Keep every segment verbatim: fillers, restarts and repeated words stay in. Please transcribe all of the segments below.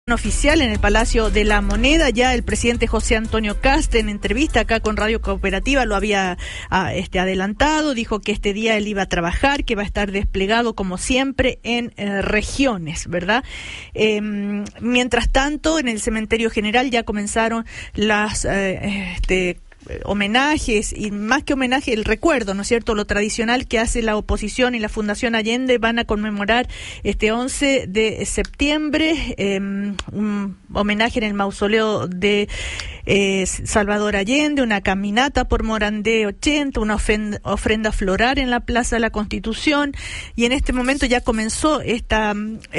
Oficial en el Palacio de la Moneda. Ya el presidente José Antonio Kast, en entrevista acá con Radio Cooperativa, lo había a, este, adelantado, dijo que este día él iba a trabajar, que va a estar desplegado como siempre en eh, regiones, ¿verdad? Eh, mientras tanto, en el Cementerio General ya comenzaron las eh, este, homenajes, y más que homenaje, el recuerdo, ¿no es cierto?, lo tradicional que hace la oposición y la Fundación Allende. Van a conmemorar este once de septiembre eh, un homenaje en el mausoleo de eh, Salvador Allende, una caminata por Morandé ochenta, una ofrenda, ofrenda floral en la Plaza de la Constitución, y en este momento ya comenzó esta,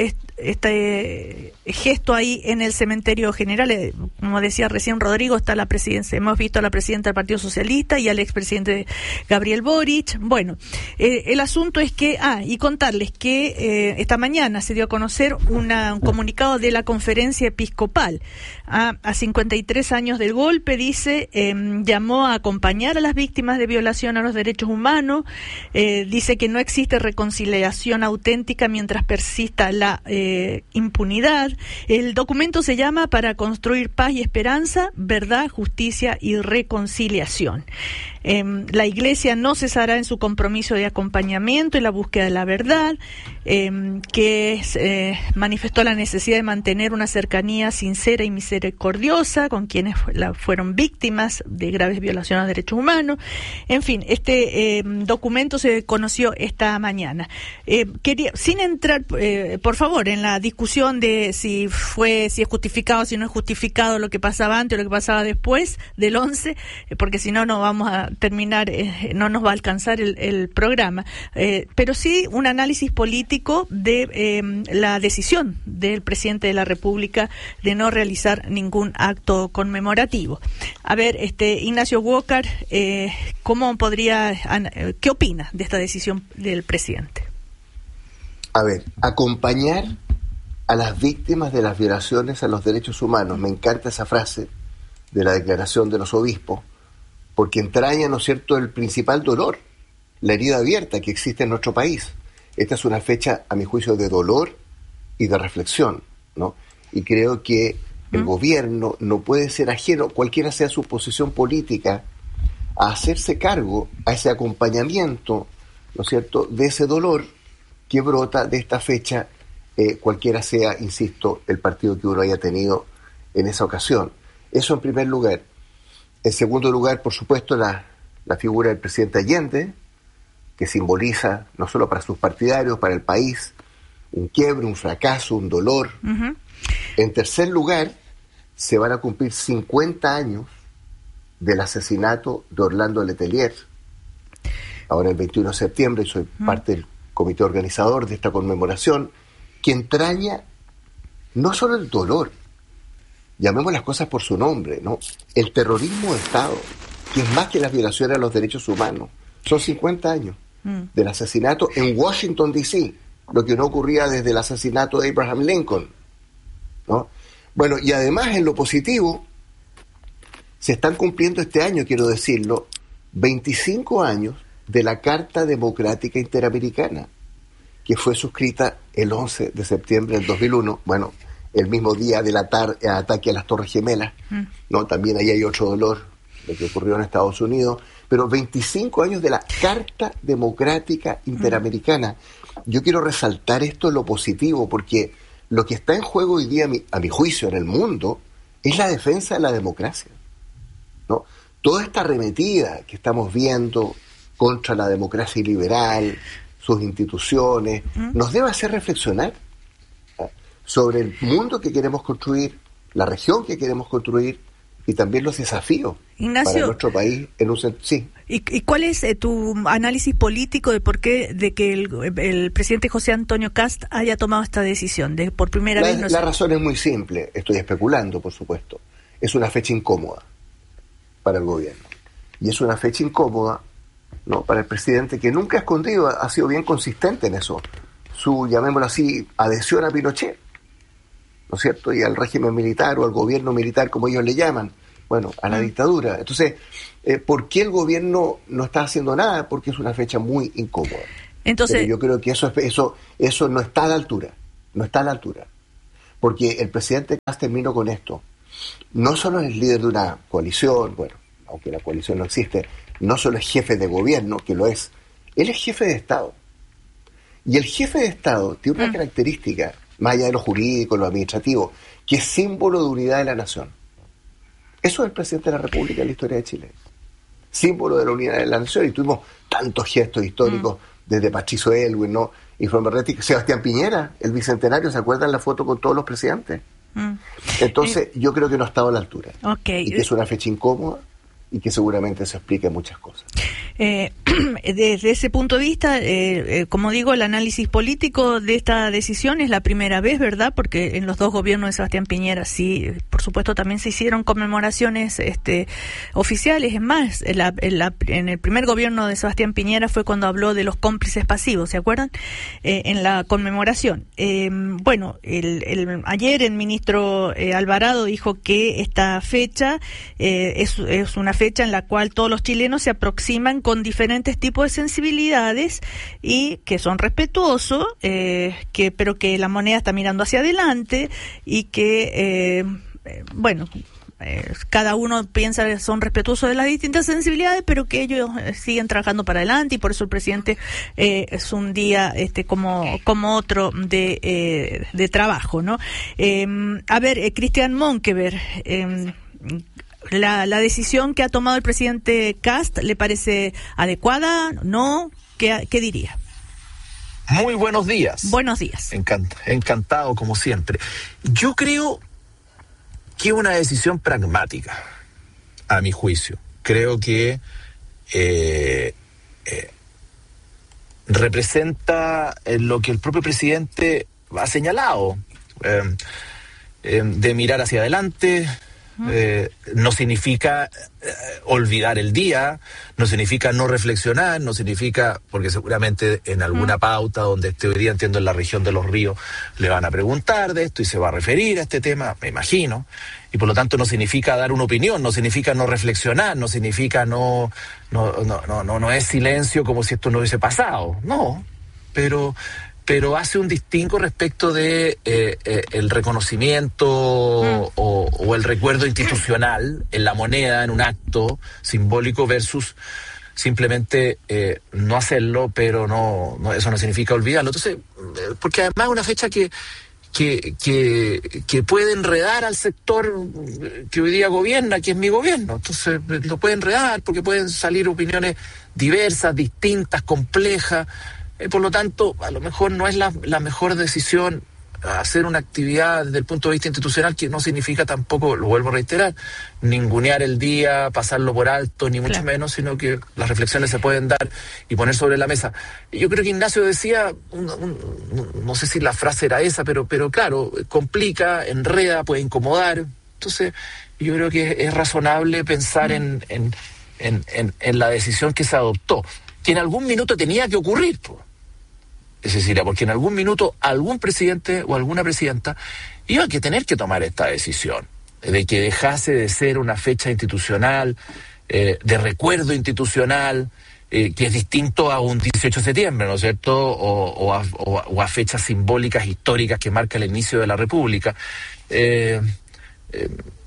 este gesto ahí en el Cementerio General. Como decía recién Rodrigo, está la presidencia, hemos visto a la presidenta del Partido Socialista y al expresidente Gabriel Boric. Bueno, eh, el asunto es que, ah, y contarles que eh, esta mañana se dio a conocer una, un comunicado de la Conferencia Episcopal. A, a cincuenta y tres años del golpe, dice, eh, llamó a acompañar a las víctimas de violación a los derechos humanos, eh, dice que no existe reconciliación auténtica mientras persista la eh, impunidad. El documento se llama Para construir paz y esperanza, verdad, justicia y reconciliación. Eh, la Iglesia no cesará en su compromiso de acompañamiento y la búsqueda de la verdad, eh, que eh, manifestó la necesidad de mantener una cercanía sincera y misericordiosa con quienes la, fueron víctimas de graves violaciones a derechos humanos. En fin, este eh, documento se conoció esta mañana. Eh, quería, sin entrar, eh, por favor, en la discusión de si fue, si es justificado, si no es justificado lo que pasaba antes o lo que pasaba después del once, eh, porque si no, no vamos a terminar, eh, no nos va a alcanzar el, el programa, eh, pero sí un análisis político de eh, la decisión del presidente de la República de no realizar ningún acto conmemorativo. A ver, este Ignacio Walker, eh, ¿cómo podría, qué opina de esta decisión del presidente? A ver, acompañar a las víctimas de las violaciones a los derechos humanos. Me encanta esa frase de la declaración de los obispos, porque entraña, ¿no es cierto?, el principal dolor, la herida abierta que existe en nuestro país. Esta es una fecha, a mi juicio, de dolor y de reflexión, ¿no? Y creo que el ¿Mm? gobierno no puede ser ajeno, cualquiera sea su posición política, a hacerse cargo, a ese acompañamiento, ¿no es cierto?, de ese dolor que brota de esta fecha, eh, cualquiera sea, insisto, el partido que uno haya tenido en esa ocasión. Eso en primer lugar. En segundo lugar, por supuesto, la, la figura del presidente Allende, que simboliza, no solo para sus partidarios, para el país, un quiebre, un fracaso, un dolor. Uh-huh. En tercer lugar, se van a cumplir cincuenta años del asesinato de Orlando Letelier. Ahora el veintiuno de septiembre, soy uh-huh. parte del comité organizador de esta conmemoración, que entraña no solo el dolor, llamemos las cosas por su nombre, ¿no? El terrorismo de Estado, que es más que las violaciones a los derechos humanos. Son cincuenta años mm. del asesinato en Washington, D C, lo que no ocurría desde el asesinato de Abraham Lincoln, ¿no? Bueno, y además en lo positivo, se están cumpliendo este año, quiero decirlo, veinticinco años de la Carta Democrática Interamericana, que fue suscrita el once de septiembre del dos mil uno, bueno, el mismo día del atar, ataque a las Torres Gemelas, mm. ¿no? También ahí hay otro dolor, lo que ocurrió en Estados Unidos, pero veinticinco años de la Carta Democrática Interamericana. Mm. Yo quiero resaltar esto en lo positivo, porque lo que está en juego hoy día, a mi, a mi juicio, en el mundo, es la defensa de la democracia, ¿no? Toda esta arremetida que estamos viendo contra la democracia liberal, sus instituciones, mm. nos debe hacer reflexionar sobre el mundo que queremos construir, la región que queremos construir y también los desafíos, Ignacio, para nuestro país en un sentido. Sí. ¿Y, ¿Y cuál es eh, tu análisis político de por qué de que el, el presidente José Antonio Kast haya tomado esta decisión? De por primera la, vez. No la sé. razón es muy simple. Estoy especulando, por supuesto. Es una fecha incómoda para el gobierno y es una fecha incómoda, ¿no?, para el presidente, que nunca ha escondido, ha sido bien consistente en eso. Su, llamémoslo así, adhesión a Pinochet, ¿no es cierto?, y al régimen militar o al gobierno militar, como ellos le llaman, bueno, a la mm. dictadura. Entonces, eh, ¿por qué el gobierno no está haciendo nada? Porque es una fecha muy incómoda. Entonces, pero yo creo que eso, eso, eso no está a la altura, no está a la altura. porque el presidente Kast, termino con esto, no solo es líder de una coalición, bueno, aunque la coalición no existe, no solo es jefe de gobierno, que lo es, él es jefe de Estado. Y el jefe de Estado tiene una mm. característica, más allá de lo jurídico, lo administrativo, que es símbolo de unidad de la nación. Eso es el presidente de la República en la historia de Chile. Símbolo de la unidad de la nación, y tuvimos tantos gestos históricos, mm. desde Patricio Aylwin, ¿no? Y Juan Berretti, Sebastián Piñera, el bicentenario, ¿se acuerdan la foto con todos los presidentes? Mm. Entonces, eh, yo creo que no ha estado a la altura. Okay. Y que es una fecha incómoda, y que seguramente se explique muchas cosas. Eh, desde ese punto de vista, eh, eh, como digo, el análisis político de esta decisión es la primera vez, ¿verdad? Porque en los dos gobiernos de Sebastián Piñera sí, por supuesto, también se hicieron conmemoraciones este, oficiales. Es más, en, la, en, la, en el primer gobierno de Sebastián Piñera fue cuando habló de los cómplices pasivos, ¿se acuerdan? Eh, en la conmemoración. Eh, bueno, el, el, ayer el ministro eh, Alvarado dijo que esta fecha eh, es, es una fecha fecha en la cual todos los chilenos se aproximan con diferentes tipos de sensibilidades y que son respetuosos, eh, que pero que la moneda está mirando hacia adelante y que, eh, eh, bueno, eh, cada uno piensa que son respetuosos de las distintas sensibilidades, pero que ellos eh, siguen trabajando para adelante, y por eso el presidente eh, es un día este como como otro de eh, de trabajo, ¿no? Eh, a ver, eh, Cristian Monkeberg, eh, La, la decisión que ha tomado el presidente Kast, ¿le parece adecuada? ¿No? ¿Qué, qué diría? Muy buenos días. Buenos días. Encant, encantado, como siempre. Yo creo que es una decisión pragmática, a mi juicio. Creo que eh, eh, representa lo que el propio presidente ha señalado, eh, eh, de mirar hacia adelante. Eh, no significa eh, olvidar el día, no significa no reflexionar, no significa, porque seguramente en alguna pauta donde esté hoy día, entiendo, en la región de los ríos, le van a preguntar de esto y se va a referir a este tema, me imagino, y por lo tanto no significa dar una opinión, no significa no reflexionar, no significa no, no, no, no, no, no es silencio como si esto no hubiese pasado, no, pero... pero hace un distingo respecto de eh, eh, el reconocimiento mm. o, o el recuerdo institucional en la moneda, en un acto simbólico, versus simplemente eh, no hacerlo, pero no, no eso no significa olvidarlo. Entonces, eh, porque además es una fecha que, que, que, que puede enredar al sector que hoy día gobierna, que es mi gobierno. Entonces, lo puede enredar porque pueden salir opiniones diversas, distintas, complejas. Por lo tanto, a lo mejor no es la, la mejor decisión hacer una actividad desde el punto de vista institucional, que no significa tampoco, lo vuelvo a reiterar, ningunear el día, pasarlo por alto, ni mucho claro. menos, sino que las reflexiones se pueden dar y poner sobre la mesa. Yo creo que Ignacio decía, un, un, no sé si la frase era esa, pero, pero claro, complica, enreda, puede incomodar. Entonces, yo creo que es razonable pensar mm. en, en, en, en, en la decisión que se adoptó, que en algún minuto tenía que ocurrir, pues. Es decir, porque en algún minuto algún presidente o alguna presidenta iba a que tener que tomar esta decisión, de que dejase de ser una fecha institucional, eh, de recuerdo institucional, eh, que es distinto a un dieciocho de septiembre, ¿no es cierto?, o, o, a, o, a, o a fechas simbólicas, históricas que marca el inicio de la República. Eh, eh,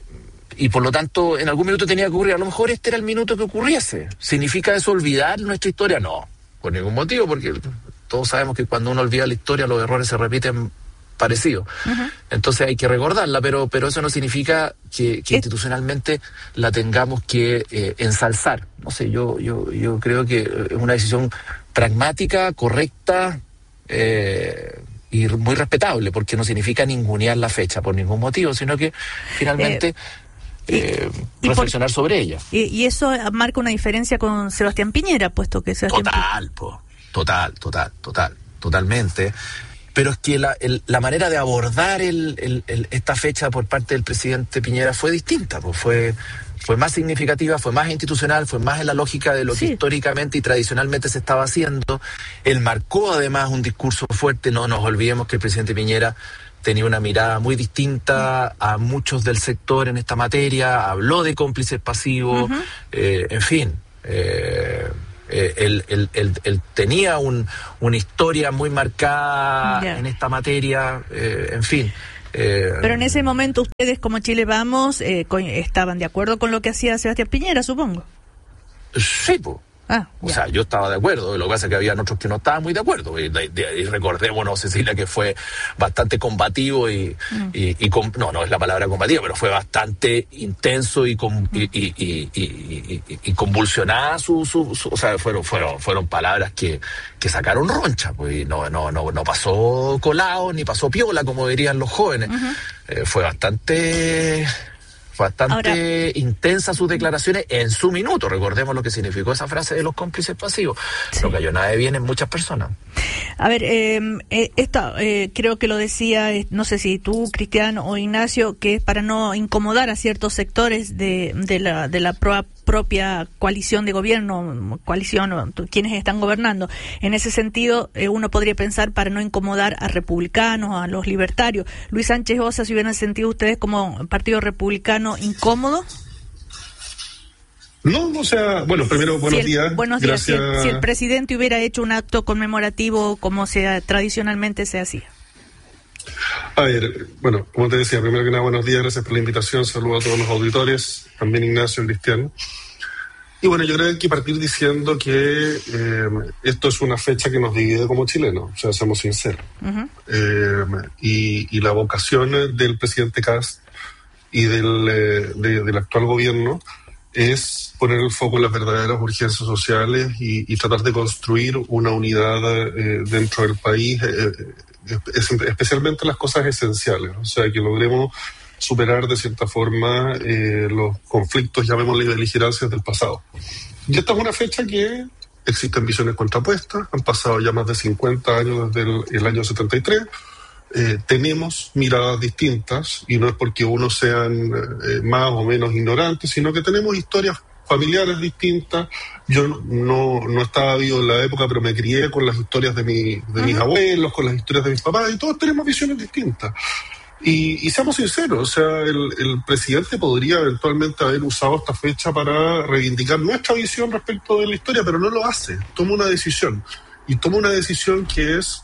y por lo tanto, en algún minuto tenía que ocurrir. A lo mejor este era el minuto que ocurriese. ¿Significa eso olvidar nuestra historia? No, por ningún motivo, porque todos sabemos que cuando uno olvida la historia, los errores se repiten parecidos. Uh-huh. Entonces hay que recordarla, pero pero eso no significa que, que institucionalmente la tengamos que eh, ensalzar. No sé, yo yo yo creo que es una decisión pragmática, correcta, eh, y muy respetable, porque no significa ningunear la fecha por ningún motivo, sino que finalmente... Eh, Eh, y, reflexionar y por, sobre ella. Y, y eso marca una diferencia con Sebastián Piñera, puesto que Sebastián Total, po, total, total, total, totalmente. Pero es que la, el, la manera de abordar el, el, el, esta fecha por parte del presidente Piñera fue distinta, pues fue, fue más significativa, fue más institucional, fue más en la lógica de lo sí. que históricamente y tradicionalmente se estaba haciendo. Él marcó además un discurso fuerte. No nos olvidemos que el presidente Piñera tenía una mirada muy distinta a muchos del sector en esta materia, habló de cómplices pasivos, uh-huh. eh, en fin, eh, eh, él, él, él, él tenía un, una historia muy marcada yeah. en esta materia, eh, en fin. Eh, Pero en ese momento ustedes como Chile Vamos eh, co- estaban de acuerdo con lo que hacía Sebastián Piñera, supongo. Sí, pues. Ah, O ya. sea, yo estaba de acuerdo, lo que pasa es que había otros que no estaban muy de acuerdo. Y, de- de- y recordémonos, Cecilia, que fue bastante combativo y, Mm. y, y com- no, no es la palabra combativo, pero fue bastante intenso y, com- y, y, y, y, y- y- y convulsionada su, su, su- o sea, fueron, fueron, fueron palabras que, que sacaron roncha, pues, y no, no, no, no pasó colado ni pasó piola, como dirían los jóvenes. Ujú. Eh, fue bastante... Bastante Ahora, intensa sus declaraciones en su minuto. Recordemos lo que significó esa frase de los cómplices pasivos. Sí. No cayó nada de bien en muchas personas. a ver, eh, eh, esta, eh, creo que lo decía, eh, no sé si tú, Cristian o Ignacio, que es para no incomodar a ciertos sectores de, de la, de la pro- propia coalición de gobierno, coalición, o t- quienes están gobernando. En ese sentido, eh, uno podría pensar para no incomodar a republicanos, a los libertarios. Luis Sánchez Osa, si hubieran sentido ustedes como partido republicano incómodo. No, o sea, bueno, primero buenos si el, días. Buenos días. Si Gracias. el, si el presidente hubiera hecho un acto conmemorativo como se, tradicionalmente se hacía. A ver, bueno, como te decía, primero que nada, buenos días, gracias por la invitación, saludos a todos los auditores, también Ignacio y Cristiano. Y bueno, yo creo que hay que partir diciendo que eh, esto es una fecha que nos divide como chilenos, o sea, seamos sinceros. Uh-huh. Eh, y, y la vocación del presidente Kast y del, eh, de, del actual gobierno es poner el foco en las verdaderas urgencias sociales y, y tratar de construir una unidad eh, dentro del país, eh, es, especialmente las cosas esenciales, o sea, que logremos superar de cierta forma eh, los conflictos, llamémosle, beligerancias del pasado. Y esta es una fecha que existen visiones contrapuestas, han pasado ya más de cincuenta años desde el, el año setenta y tres, eh, tenemos miradas distintas y no es porque unos sean eh, más o menos ignorantes, sino que tenemos historias familiares distintas. Yo no, no estaba vivo en la época, pero me crié con las historias de, mi, de uh-huh. mis abuelos, con las historias de mis papás, y todos tenemos visiones distintas. Y, y seamos sinceros, o sea, el, el presidente podría eventualmente haber usado esta fecha para reivindicar nuestra visión respecto de la historia, pero no lo hace, toma una decisión. Y toma una decisión que es,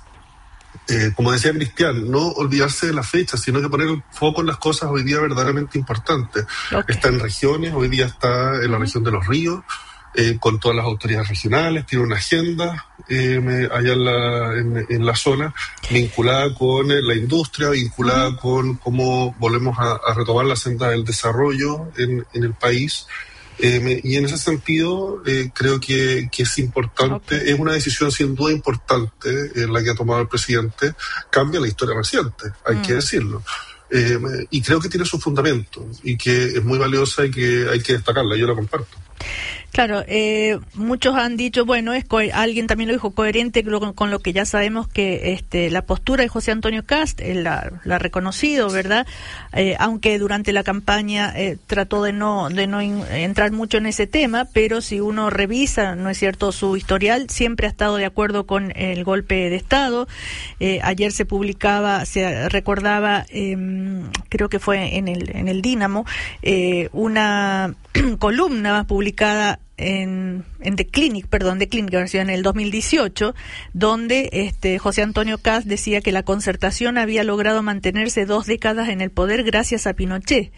eh, como decía Cristian, no olvidarse de la fecha, sino que poner el foco en las cosas hoy día verdaderamente importantes. Okay. Está en regiones, hoy día está en la región de los ríos, eh, con todas las autoridades regionales, tiene una agenda eh, allá en la, en, en la zona, vinculada con eh, la industria, vinculada uh-huh. con cómo volvemos a, a retomar la senda del desarrollo en, en el país. Eh, me, y en ese sentido eh, creo que, que es importante, okay. es una decisión sin duda importante eh, la que ha tomado el presidente, cambia la historia reciente, hay uh-huh. que decirlo. Eh, y creo que tiene su fundamento y que es muy valiosa y que hay que destacarla, yo la comparto. Claro, eh, muchos han dicho, bueno, es co- alguien también lo dijo, coherente con, con lo que ya sabemos que este, la postura de José Antonio Kast, él la, la ha reconocido, ¿verdad? Eh, aunque durante la campaña eh, trató de no de no in, entrar mucho en ese tema, pero si uno revisa, ¿no es cierto?, su historial, siempre ha estado de acuerdo con el golpe de Estado. Eh, ayer se publicaba, se recordaba, eh, creo que fue en el, en el Dínamo, eh, una columna publicada en, en The Clinic, perdón, The Clinic, en el dos mil dieciocho, donde este José Antonio Kast decía que la Concertación había logrado mantenerse dos décadas en el poder gracias a Pinochet,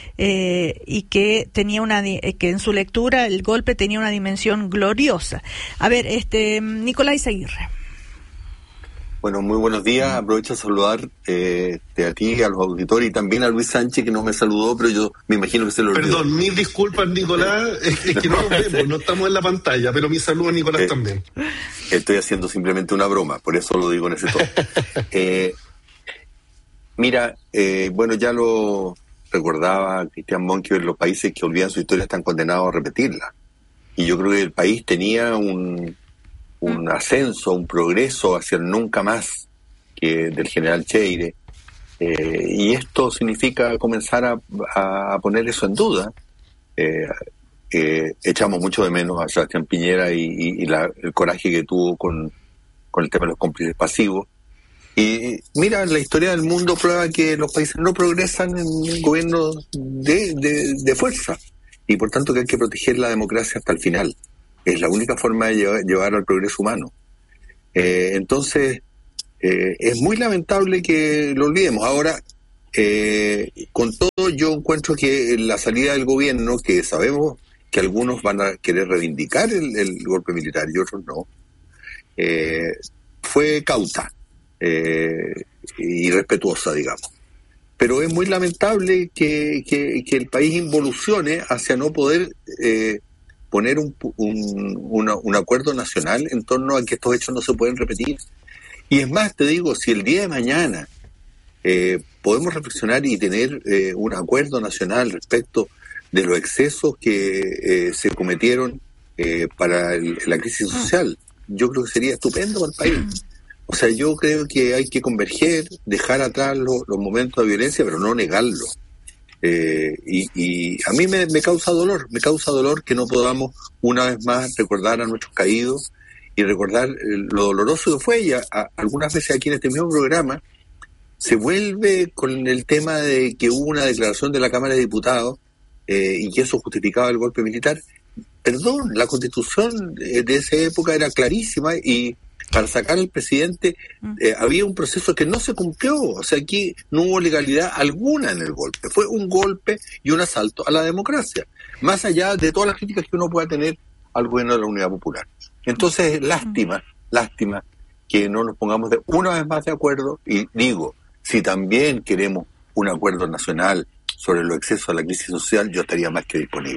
eh, y que tenía una que en su lectura el golpe tenía una dimensión gloriosa. A ver, este Nicolás Aguirre. Bueno, muy buenos días. Aprovecho a saludar eh, a ti, a los auditores y también a Luis Sánchez, que no me saludó, pero yo me imagino que se lo olvidó. Perdón, mis disculpas, Nicolás, es, es que no nos vemos, no estamos en la pantalla, pero mi saludo a Nicolás eh, también. Estoy haciendo simplemente una broma, por eso lo digo en ese tono. eh, mira, eh, bueno, ya lo recordaba Cristian Monque, los países que olvidan su historia están condenados a repetirla. Y yo creo que el país tenía un... un ascenso, un progreso hacia el nunca más que del general Cheire, eh, y esto significa comenzar a, a poner eso en duda. Eh, eh, echamos mucho de menos a Sebastián Piñera y, y, y la, el coraje que tuvo con, con el tema de los cómplices pasivos. Y mira, la historia del mundo prueba que los países no progresan en gobiernos de, de, de fuerza, y por tanto que hay que proteger la democracia hasta el final. Es la única forma de llevar, llevar al progreso humano. Eh, entonces, eh, es muy lamentable que lo olvidemos. Ahora, eh, con todo yo encuentro que la salida del gobierno, que sabemos que algunos van a querer reivindicar el, el golpe militar y otros no, eh, fue cauta eh, y respetuosa, digamos. Pero es muy lamentable que, que, que el país involucione hacia no poder eh, poner un, un, una, un acuerdo nacional en torno a que estos hechos no se pueden repetir. Y es más, te digo, si el día de mañana eh, podemos reflexionar y tener eh, un acuerdo nacional respecto de los excesos que eh, se cometieron eh, para el, la crisis social, yo creo que sería estupendo para el país. O sea, yo creo que hay que converger, dejar atrás los, los momentos de violencia, pero no negarlo. Eh, y, y a mí me, me causa dolor, me causa dolor que no podamos una vez más recordar a nuestros caídos y recordar lo doloroso que fue. Y a, a, algunas veces aquí en este mismo programa se vuelve con el tema de que hubo una declaración de la Cámara de Diputados eh, y que eso justificaba el golpe militar. Perdón, la Constitución de, de esa época era clarísima y para sacar al presidente eh, había un proceso que no se cumplió. O sea, aquí no hubo legalidad alguna en el golpe. Fue un golpe y un asalto a la democracia, más allá de todas las críticas que uno pueda tener al gobierno de la Unidad Popular. Entonces, lástima, lástima que no nos pongamos de una vez más de acuerdo. Y digo, si también queremos un acuerdo nacional sobre los excesos a la crisis social, yo estaría más que disponible.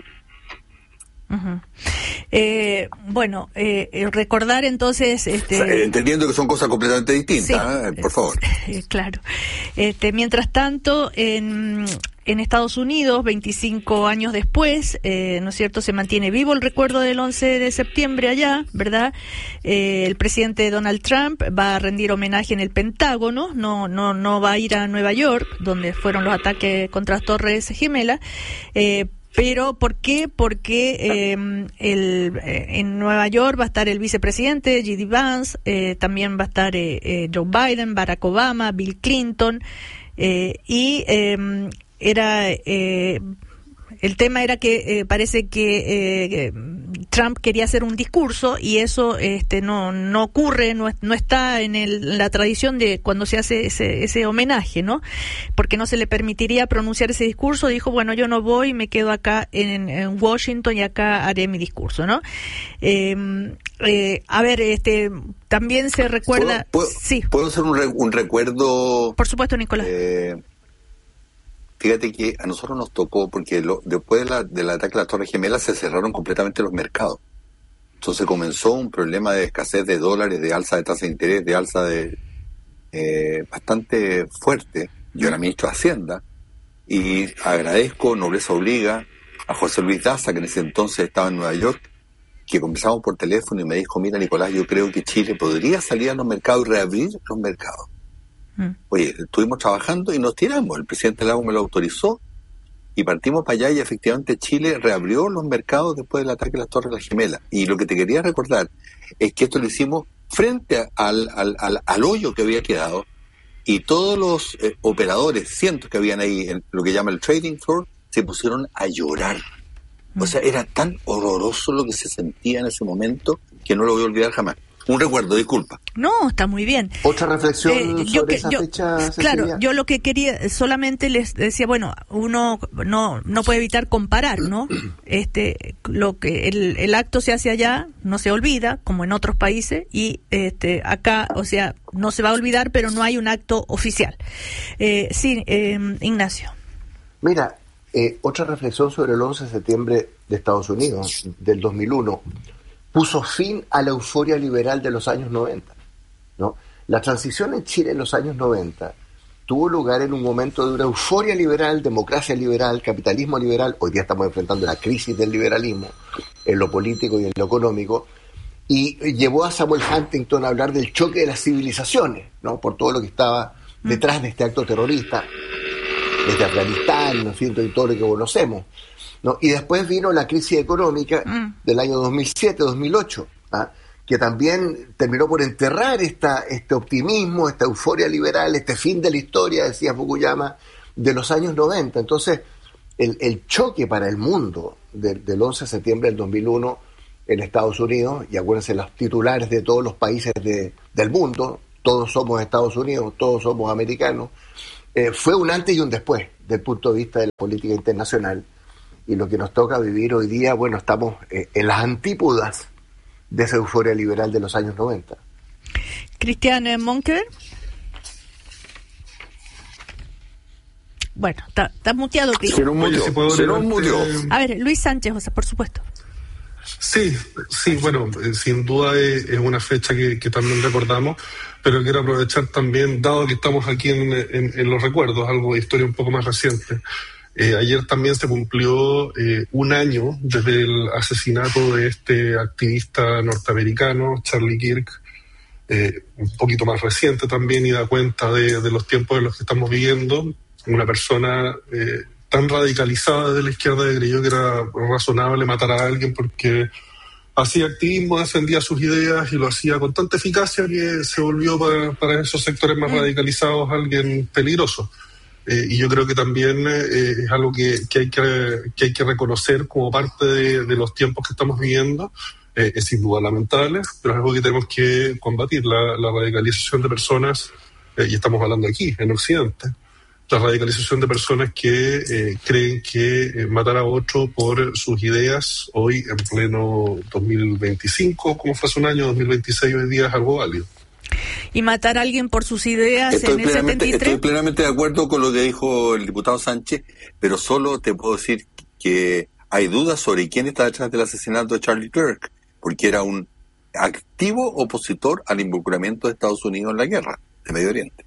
Uh-huh. Eh, bueno, eh, recordar entonces, este, o sea, entendiendo que son cosas completamente distintas, sí, ¿eh? Por favor. Eh, claro. Este, mientras tanto, en, en Estados Unidos, veinticinco años después, eh, ¿no es cierto?, se mantiene vivo el recuerdo del once de septiembre allá, ¿verdad? Eh, el presidente Donald Trump va a rendir homenaje en el Pentágono, no, no, no va a ir a Nueva York, donde fueron los ataques contra las Torres Gemelas. Eh, Pero, ¿por qué? Porque eh, el, eh, en Nueva York va a estar el vicepresidente, J D Vance, eh, también va a estar eh, eh, Joe Biden, Barack Obama, Bill Clinton, eh, y eh, era... Eh, el tema era que eh, parece que eh, Trump quería hacer un discurso y eso este, no no ocurre, no, no está en el, la tradición de cuando se hace ese, ese homenaje, ¿no? Porque no se le permitiría pronunciar ese discurso. Dijo, bueno, yo no voy, me quedo acá en, en Washington y acá haré mi discurso, ¿no? Eh, eh, a ver, este también se recuerda... ¿Puedo, puedo, sí. ¿puedo hacer un, re, un recuerdo? Por supuesto, Nicolás. Eh, Fíjate que a nosotros nos tocó, porque lo, después de la, del ataque a las Torres Gemelas se cerraron completamente los mercados. Entonces comenzó un problema de escasez de dólares, de alza de tasa de interés, de alza de eh, bastante fuerte. Yo era ministro de Hacienda y agradezco, nobleza obliga, a José Luis Daza, que en ese entonces estaba en Nueva York, que conversamos por teléfono y me dijo, mira Nicolás, yo creo que Chile podría salir a los mercados y reabrir los mercados. Oye, estuvimos trabajando y nos tiramos. El presidente Lago me lo autorizó y partimos para allá y efectivamente Chile reabrió los mercados después del ataque a las Torres Gemelas. Y lo que te quería recordar es que esto lo hicimos frente al, al, al, al hoyo que había quedado y todos los eh, operadores, cientos que habían ahí en lo que llama el trading floor, se pusieron a llorar. O sea, era tan horroroso lo que se sentía en ese momento que no lo voy a olvidar jamás. Un recuerdo, disculpa. No, está muy bien. Otra reflexión eh, yo sobre que, esa yo, fecha, Cecilia. Claro, yo lo que quería, solamente les decía, bueno, uno no no puede evitar comparar, ¿no? Este, lo que el, el acto se hace allá, no se olvida, como en otros países, y este acá, o sea, no se va a olvidar, pero no hay un acto oficial. Eh, sí, eh, Ignacio. Mira, eh, otra reflexión sobre el once de septiembre de Estados Unidos, del dos mil uno, puso fin a la euforia liberal de los años noventa, ¿no? La transición en Chile en los años noventa tuvo lugar en un momento de una euforia liberal, democracia liberal, capitalismo liberal. Hoy día estamos enfrentando la crisis del liberalismo en lo político y en lo económico, y llevó a Samuel Huntington a hablar del choque de las civilizaciones, ¿no? Por todo lo que estaba detrás de este acto terrorista, desde Afganistán, ¿no es cierto?, y todo lo que conocemos, ¿no? Y después vino la crisis económica mm. del año dos mil siete dos mil ocho, ¿ah? que también terminó por enterrar esta, este optimismo, esta euforia liberal, este fin de la historia, decía Fukuyama, de los años noventa. Entonces, el, el choque para el mundo de, del once de septiembre del dos mil uno en Estados Unidos, y acuérdense los titulares de todos los países de, del mundo, todos somos Estados Unidos, todos somos americanos, eh, fue un antes y un después del punto de vista de la política internacional. Y lo que nos toca vivir hoy día, bueno, estamos eh, en las antípodas de esa euforia liberal de los años noventa. Christian Monkeberg. Bueno, está, está muteado, Cristian. Se nos murió, Oye, si puedo se nos murió. A ver, Luis Sánchez, o sea, por supuesto. Sí, sí, bueno, eh, sin duda es, es una fecha que, que también recordamos, pero quiero aprovechar también, dado que estamos aquí en, en, en los recuerdos, algo de historia un poco más reciente. Eh, ayer también se cumplió eh, un año desde el asesinato de este activista norteamericano, Charlie Kirk, eh, un poquito más reciente también, y da cuenta de, de los tiempos en los que estamos viviendo. Una persona eh, tan radicalizada de la izquierda que creyó que era razonable matar a alguien porque hacía activismo, defendía sus ideas y lo hacía con tanta eficacia que se volvió para, para esos sectores más radicalizados alguien peligroso. Eh, y yo creo que también eh, es algo que, que, hay que, que hay que reconocer como parte de, de los tiempos que estamos viviendo. Eh, es sin duda lamentable, pero es algo que tenemos que combatir, la, la radicalización de personas, eh, y estamos hablando aquí, en Occidente, la radicalización de personas que eh, creen que eh, matar a otro por sus ideas hoy en pleno dos mil veinticinco, como fue hace un año, dos mil veintiséis, hoy día es algo válido. Y matar a alguien por sus ideas Estoy en el plenamente, setenta y tres. estoy plenamente de acuerdo con lo que dijo el diputado Sánchez, pero solo te puedo decir que hay dudas sobre quién está detrás del asesinato de Charlie Kirk, porque era un activo opositor al involucramiento de Estados Unidos en la guerra de Medio Oriente.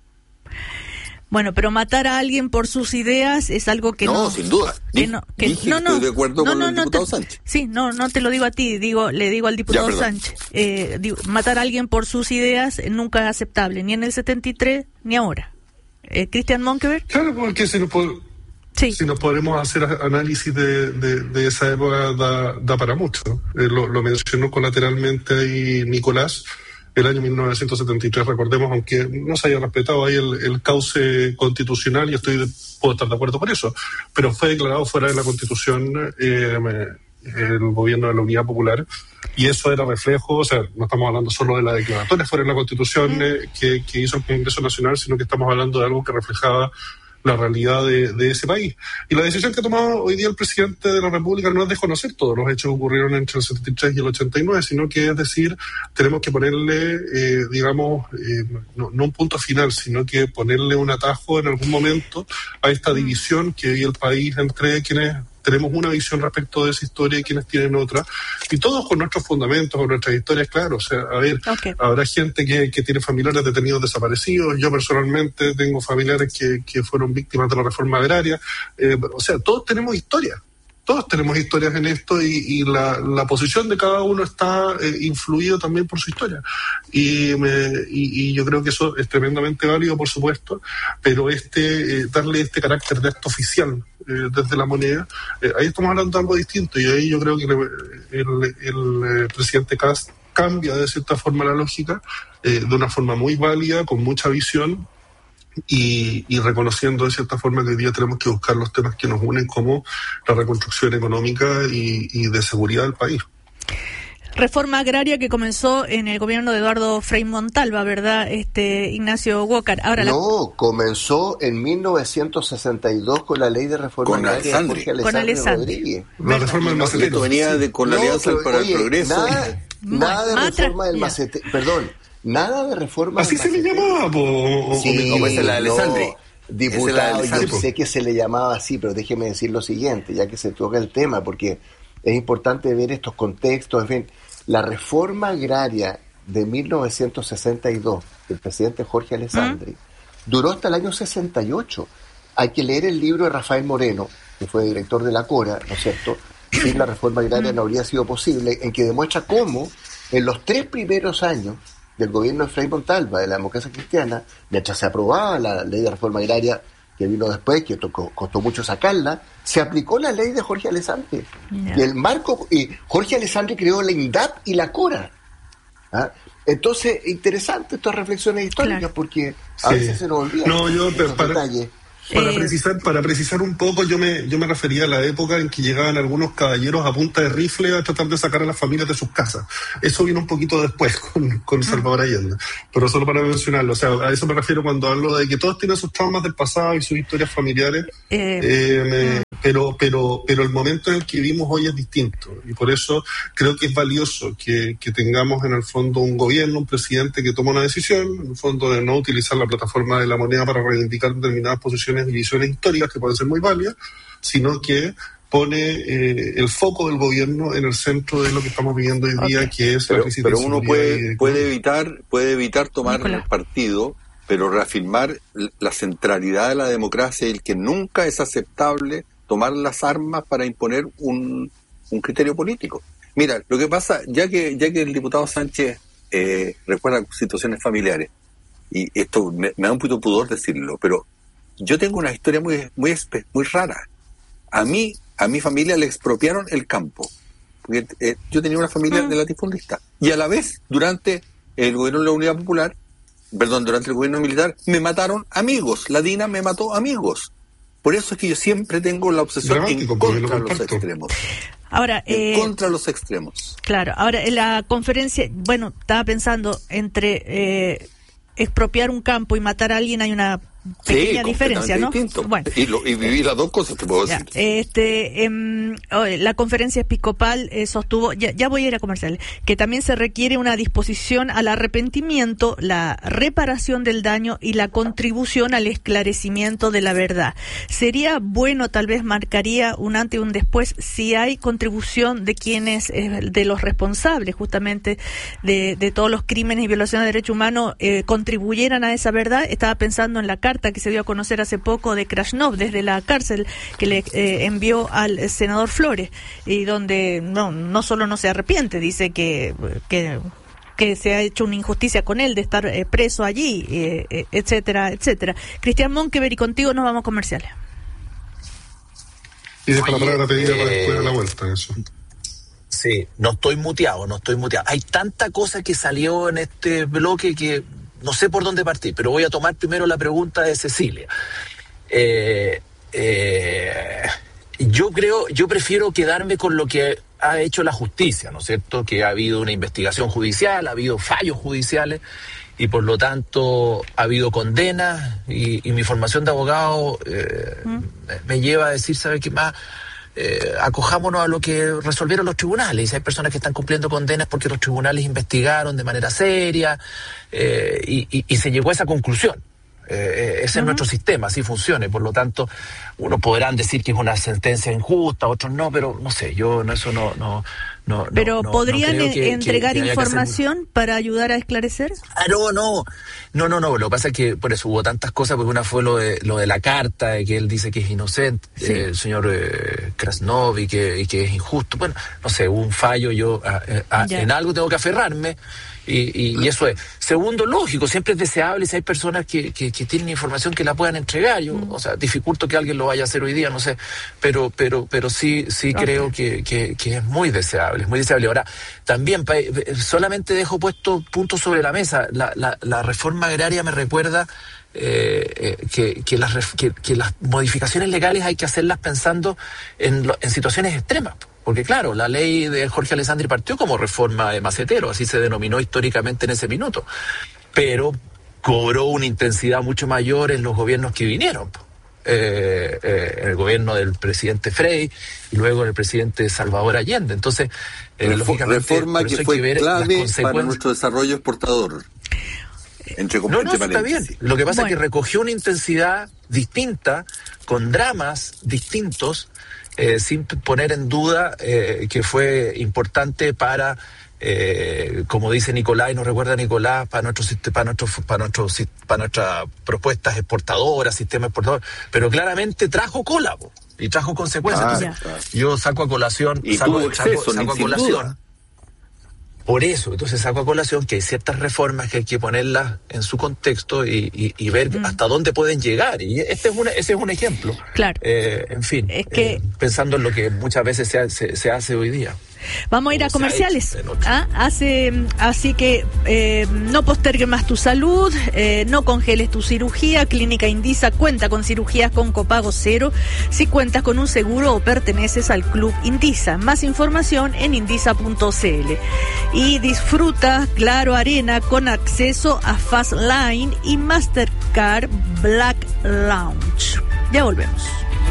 Bueno, pero matar a alguien por sus ideas es algo que no... No, sin duda. Que Dije, no, que, dije no, que no, estoy de acuerdo no, con no, el no diputado te, Sánchez. Sí, no, no te lo digo a ti, digo, le digo al diputado Ya, Sánchez. Eh, digo, matar a alguien por sus ideas nunca es aceptable, ni en el setenta y tres ni ahora. Eh, Christian Monkeberg. Claro, porque si nos, pod- Sí. si nos podremos hacer a- análisis de, de, de esa época, da, da para mucho. Eh, lo, lo mencionó colateralmente ahí Nicolás. El año mil novecientos setenta y tres, recordemos, aunque no se haya respetado ahí el, el cauce constitucional, y estoy de, puedo estar de acuerdo con eso, pero fue declarado fuera de la Constitución eh, el gobierno de la Unidad Popular, y eso era reflejo, o sea, no estamos hablando solo de la declaratoria fuera de la Constitución eh, que, que hizo el Congreso Nacional, sino que estamos hablando de algo que reflejaba la realidad de, de ese país. Y la decisión que ha tomado hoy día el presidente de la República no es desconocer todos los hechos que ocurrieron entre el setenta y tres y el ochenta y nueve, sino que es decir, tenemos que ponerle, eh, digamos, eh, no, no un punto final, sino que ponerle un atajo en algún momento a esta división que vive el país entre quienes tenemos una visión respecto de esa historia y quienes tienen otra, y todos con nuestros fundamentos, con nuestras historias, claro. O sea, a ver, Okay. habrá gente que, que tiene familiares detenidos desaparecidos, yo personalmente tengo familiares que, que fueron víctimas de la reforma agraria, eh, o sea, todos tenemos historias. Todos tenemos historias en esto, y, y la, la posición de cada uno está eh, influido también por su historia. Y, me, y, y yo creo que eso es tremendamente válido, por supuesto, pero este eh, darle este carácter de acto oficial eh, desde la moneda, eh, ahí estamos hablando de algo distinto, y ahí yo creo que el, el, el, el presidente Kast cambia de cierta forma la lógica, eh, de una forma muy válida, con mucha visión, Y, y reconociendo de cierta forma que hoy día tenemos que buscar los temas que nos unen, como la reconstrucción económica y, y de seguridad del país. Reforma agraria que comenzó en el gobierno de Eduardo Frei Montalva, ¿verdad, este Ignacio Walker? Ahora No, la... comenzó en mil novecientos sesenta y dos con la ley de reforma Con agraria de Alessandri. Jorge Con Alessandri Alessandri. Rodríguez. La reforma del No, macetero. esto venía de, con la No, Alianza pero, para oye, el Progreso. Nada, nada de Matra- reforma del ya. macetero, perdón, nada de reforma Así del se le macetero. llamaba, po, o- o- Sí, No, pues esa es la de Alessandri. no, diputado, Esa es la de yo Alessandri. sé que se le llamaba así, pero déjeme decir lo siguiente, ya que se toca el tema, porque es importante ver estos contextos. En fin, la reforma agraria de mil novecientos sesenta y dos del presidente Jorge Alessandri duró hasta el año sesenta y ocho. Hay que leer el libro de Rafael Moreno, que fue director de la Cora, ¿no es cierto? Sin la reforma agraria no habría sido posible, en que demuestra cómo en los tres primeros años del gobierno de Frei Montalva, de la democracia cristiana, mientras se aprobaba la ley de reforma agraria que vino después, que tocó, costó mucho sacarla, se aplicó la ley de Jorge Alessandri. Yeah. Y el marco, y Jorge Alessandri creó la INDAP y la Cora. ¿Ah? Entonces, interesante estas reflexiones históricas, Claro. porque a Sí. veces se nos olvida No, yo, estos para- detalles. Para Eh, precisar, para precisar un poco, yo me, yo me refería a la época en que llegaban algunos caballeros a punta de rifle a tratar de sacar a las familias de sus casas. Eso vino un poquito después con, con Salvador Allende. Pero solo para mencionarlo, o sea, a eso me refiero cuando hablo de que todos tienen sus traumas del pasado y sus historias familiares, Eh, eh, me- pero, pero, pero el momento en el que vivimos hoy es distinto. Y por eso creo que es valioso que, que tengamos en el fondo un gobierno, un presidente que toma una decisión, en el fondo de no utilizar la plataforma de la moneda para reivindicar determinadas posiciones y visiones históricas que pueden ser muy válidas, sino que pone eh, el foco del gobierno en el centro de lo que estamos viviendo hoy día, Ok. que es la Pero, crisis pero de uno seguridad y puede, de- puede evitar, puede evitar tomar Nicolás. partido, pero reafirmar l- la centralidad de la democracia y el que nunca es aceptable tomar las armas para imponer un, un criterio político. Mira, lo que pasa, ya que, ya que el diputado Sánchez eh, recuerda situaciones familiares, y esto me, me da un poquito de pudor decirlo, pero yo tengo una historia muy, muy, espe- muy rara. A mí, a mi familia le expropiaron el campo. Porque eh, yo tenía una familia de latifundistas. Y a la vez, durante el gobierno de la Unidad Popular, perdón, durante el gobierno militar, me mataron amigos. La DINA me mató amigos. Por eso es que yo siempre tengo la obsesión Dramático, en porque lo contra de los comparto. extremos. ahora, En eh, contra de los extremos. claro, ahora en la conferencia, bueno, estaba pensando entre eh, expropiar un campo y matar a alguien hay una pequeña Sí, diferencia, ¿no? completamente distinto. Bueno. Y, lo, y viví las dos cosas, te puedo Ya, decir. este, em, oh, la conferencia episcopal eh, sostuvo, ya, ya voy a ir a comercial, que también se requiere una disposición al arrepentimiento, la reparación del daño y la contribución al esclarecimiento de la verdad. Sería bueno, tal vez marcaría un antes y un después, si hay contribución de quienes, eh, de los responsables justamente de, de todos los crímenes y violaciones de derechos humanos, eh, contribuyeran a esa verdad. Estaba pensando en la carta que se dio a conocer hace poco de Krasnov desde la cárcel que le eh, envió al senador Flores, y donde no no solo no se arrepiente, dice que que que se ha hecho una injusticia con él de estar eh, preso allí, eh, eh, etcétera, etcétera. Cristian Monkever, y contigo nos vamos a comerciales. Y dejo la Oye, palabra pedida para eh, después de la vuelta, eso. Sí, no estoy muteado, no estoy muteado. Hay tanta cosa que salió en este bloque que no sé por dónde partir, pero voy a tomar primero la pregunta de Cecilia. Eh, eh, yo creo, yo prefiero quedarme con lo que ha hecho la justicia, ¿no es cierto? Que ha habido una investigación judicial, ha habido fallos judiciales y por lo tanto ha habido condenas y, y mi formación de abogado eh, ¿Mm? me, me lleva a decir, ¿sabe qué más? Eh, acojámonos a lo que resolvieron los tribunales. Y si hay personas que están cumpliendo condenas porque los tribunales investigaron de manera seria eh, y, y, y se llegó a esa conclusión. Eh, ese uh-huh. es nuestro sistema, así funciona. Por lo tanto, unos podrán decir que es una sentencia injusta, otros no, pero no sé, yo no eso no... no No, pero no, podrían no que, entregar que, que información hacer... para ayudar a esclarecer. Ah, no, no, no, no, no. Lo que pasa es que por eso hubo tantas cosas, porque una fue lo de lo de la carta, de que él dice que es inocente, sí. eh, el señor eh, Krasnov, y que, y que es injusto. Bueno, no sé, hubo un fallo, yo a, a, en algo tengo que aferrarme. Y, y, y eso es. Segundo, lógico, siempre es deseable si hay personas que, que, que tienen información que la puedan entregar. Yo, mm. o sea, dificulto que alguien lo vaya a hacer hoy día, no sé, pero pero pero sí sí okay. creo que, que, que es muy deseable, es muy deseable. Ahora, también pa, solamente dejo puesto puntos sobre la mesa. La, la, la reforma agraria me recuerda eh, eh, que, que, las, que, que las modificaciones legales hay que hacerlas pensando en, lo, en situaciones extremas. Porque claro, la ley de Jorge Alessandri partió como reforma de Macetero, así se denominó históricamente en ese minuto, pero cobró una intensidad mucho mayor en los gobiernos que vinieron, eh, eh, el gobierno del presidente Frei y luego el presidente Salvador Allende. Entonces, eh, Refo- lógicamente, reforma que fue que clave para nuestro desarrollo exportador. Entre no, no, eso está bien. Lo que pasa bueno. es que recogió una intensidad distinta, con dramas distintos, Eh, sin poner en duda eh, que fue importante para, eh, como dice Nicolás, y nos recuerda Nicolás, para nuestro para nuestro para nuestro para nuestras propuestas exportadoras, sistema exportador, pero claramente trajo cola po, y trajo consecuencias. Ah, entonces, claro. Yo saco a colación, y saco, tuvo exceso, saco, saco a colación. Duda. Por eso, entonces saco a colación que hay ciertas reformas que hay que ponerlas en su contexto y, y, y ver mm. hasta dónde pueden llegar. Y este es una, ese es un ejemplo. Claro. Eh, en fin, es que... eh, pensando en lo que muchas veces se, se, se hace hoy día. Vamos a ir a comerciales. ¿Ah? Hace, así que eh, no postergues más tu salud, eh, no congeles tu cirugía. Clínica Indisa cuenta con cirugías con copago cero si cuentas con un seguro o perteneces al Club Indisa. Más información en indisa punto c l. Y disfruta Claro Arena con acceso a Fast Line y Mastercard Black Lounge. Ya volvemos.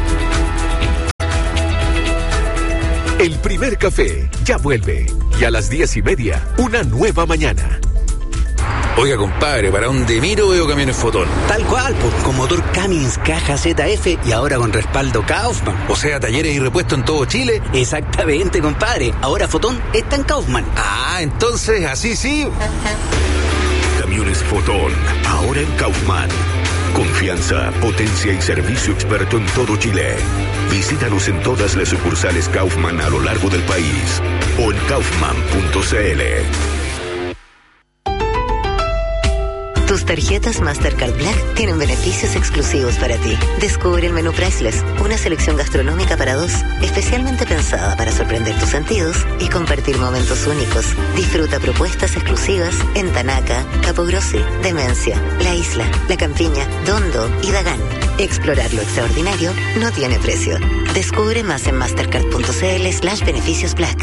El primer café ya vuelve y a las diez y media, una nueva mañana. Oiga, compadre, ¿para dónde miro veo camiones Fotón? Tal cual, pues, con motor Cummins, caja Z F y ahora con respaldo Kaufman. O sea, talleres y repuestos en todo Chile. Exactamente, compadre. Ahora Fotón está en Kaufman. Ah, entonces, así sí. Camiones Fotón, ahora en Kaufman. Confianza, potencia y servicio experto en todo Chile. Visítanos en todas las sucursales Kaufman a lo largo del país o en kaufman punto c l. Tus tarjetas Mastercard Black tienen beneficios exclusivos para ti. Descubre el menú Priceless, una selección gastronómica para dos, especialmente pensada para sorprender tus sentidos y compartir momentos únicos. Disfruta propuestas exclusivas en Tanaca, Capogrossi, Demencia, La Isla, La Campiña, Dondo y Dagán. Explorar lo extraordinario no tiene precio. Descubre más en mastercard punto c l slash beneficios black.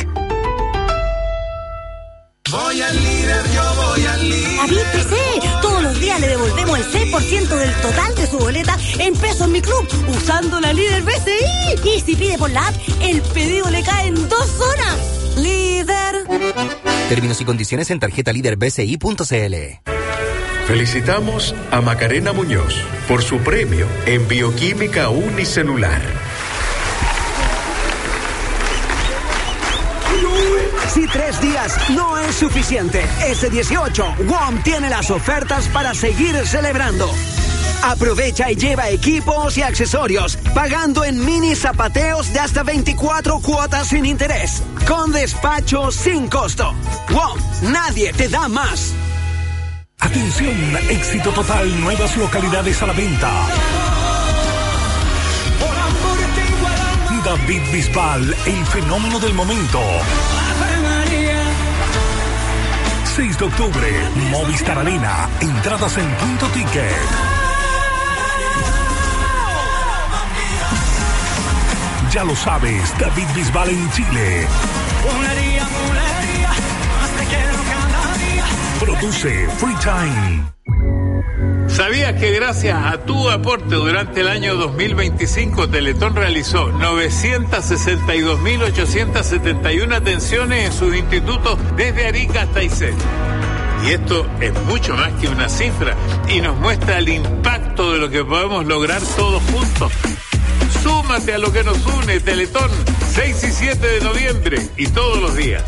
Voy al líder, yo voy al líder. David P C, todos los días le devolvemos el seis por ciento del total de su boleta en pesos mi club, usando la líder B C I. Y si pide por la app, el pedido le cae en dos horas. Líder. Términos y condiciones en tarjeta líder b c i punto c l. Felicitamos a Macarena Muñoz por su premio en Bioquímica Unicelular. Si tres días no es suficiente, este dieciocho, W O M tiene las ofertas para seguir celebrando. Aprovecha y lleva equipos y accesorios, pagando en mini zapateos de hasta veinticuatro cuotas sin interés, con despacho sin costo. W O M, nadie te da más. Atención, éxito total, nuevas localidades a la venta. David Bisbal, el fenómeno del momento. seis de octubre, Movistar Arena, entradas en Punto Ticket. Ya lo sabes, David Bisbal en Chile. Produce Free Time. ¿Sabías que gracias a tu aporte durante el año dos mil veinticinco Teletón realizó novecientas sesenta y dos mil ochocientas setenta y una atenciones en sus institutos desde Arica hasta Aysén? Y esto es mucho más que una cifra y nos muestra el impacto de lo que podemos lograr todos juntos. Súmate a lo que nos une, Teletón, seis y siete de noviembre y todos los días.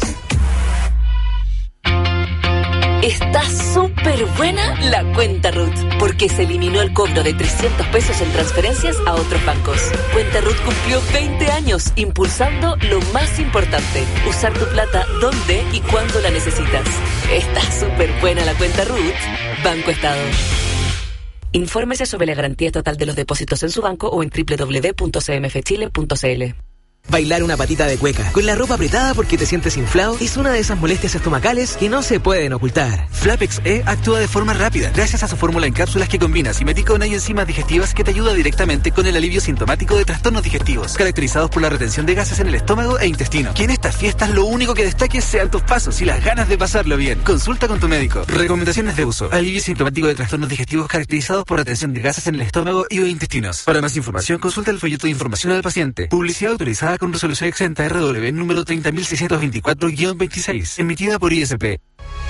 Está súper buena la cuenta R U T, porque se eliminó el cobro de trescientos pesos en transferencias a otros bancos. Cuenta R U T cumplió veinte años impulsando lo más importante, usar tu plata donde y cuando la necesitas. Está súper buena la cuenta R U T. Banco Estado. Infórmese sobre la garantía total de los depósitos en su banco o en doble u doble u doble u punto c m f chile punto c l. Bailar una patita de cueca con la ropa apretada porque te sientes inflado es una de esas molestias estomacales que no se pueden ocultar. Flapex E actúa de forma rápida gracias a su fórmula en cápsulas que combina simeticona y enzimas digestivas que te ayuda directamente con el alivio sintomático de trastornos digestivos caracterizados por la retención de gases en el estómago e intestino. Que en estas fiestas lo único que destaque sean tus pasos y las ganas de pasarlo bien. Consulta con tu médico. Recomendaciones de uso: alivio sintomático de trastornos digestivos caracterizados por retención de gases en el estómago y o intestinos. Para más información, consulta el folleto de información al paciente. Publicidad autorizada con resolución exenta R W número treinta mil seiscientos veinticuatro guión veintiséis, emitida por I S P.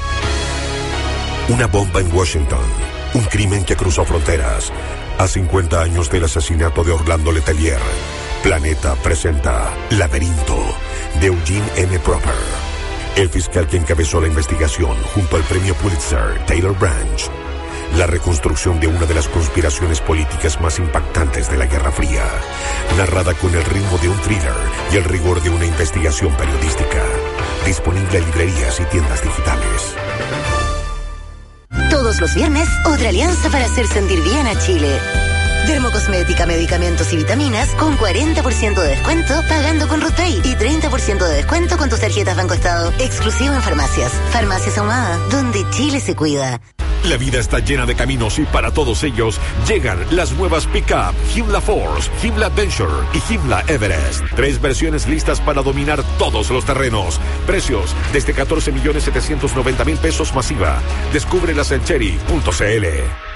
Una bomba en Washington, un crimen que cruzó fronteras. A cincuenta años del asesinato de Orlando Letelier, Planeta presenta Laberinto, de Eugene M. Proper. El fiscal que encabezó la investigación junto al premio Pulitzer, Taylor Branch. La reconstrucción de una de las conspiraciones políticas más impactantes de la Guerra Fría, narrada con el ritmo de un thriller y el rigor de una investigación periodística. Disponible en librerías y tiendas digitales. Todos los viernes, otra alianza para hacer sentir bien a Chile. Dermocosmética, medicamentos y vitaminas con cuarenta por ciento de descuento pagando con RutPay y treinta por ciento de descuento con tus tarjetas Banco Estado. Exclusivo en farmacias. Farmacias Ahumada, donde Chile se cuida. La vida está llena de caminos y para todos ellos llegan las nuevas pick-up Himla Force, Himla Adventure y Himla Everest. Tres versiones listas para dominar todos los terrenos. Precios desde catorce millones setecientos noventa mil pesos masiva. Descúbrelas en cherry punto c l.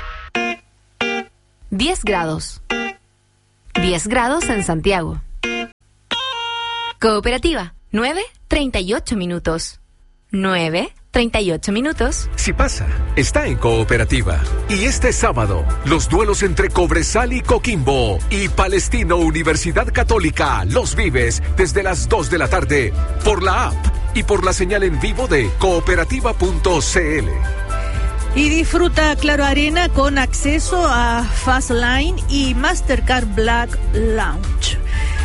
diez grados. diez grados en Santiago. Cooperativa, nueve treinta y ocho minutos. nueve treinta y ocho minutos. Si pasa, está en Cooperativa. Y este sábado, los duelos entre Cobresal y Coquimbo y Palestino Universidad Católica los vives desde las dos de la tarde por la app y por la señal en vivo de cooperativa punto c l. Y disfruta Claro Arena con acceso a Fastline y Mastercard Black Lounge.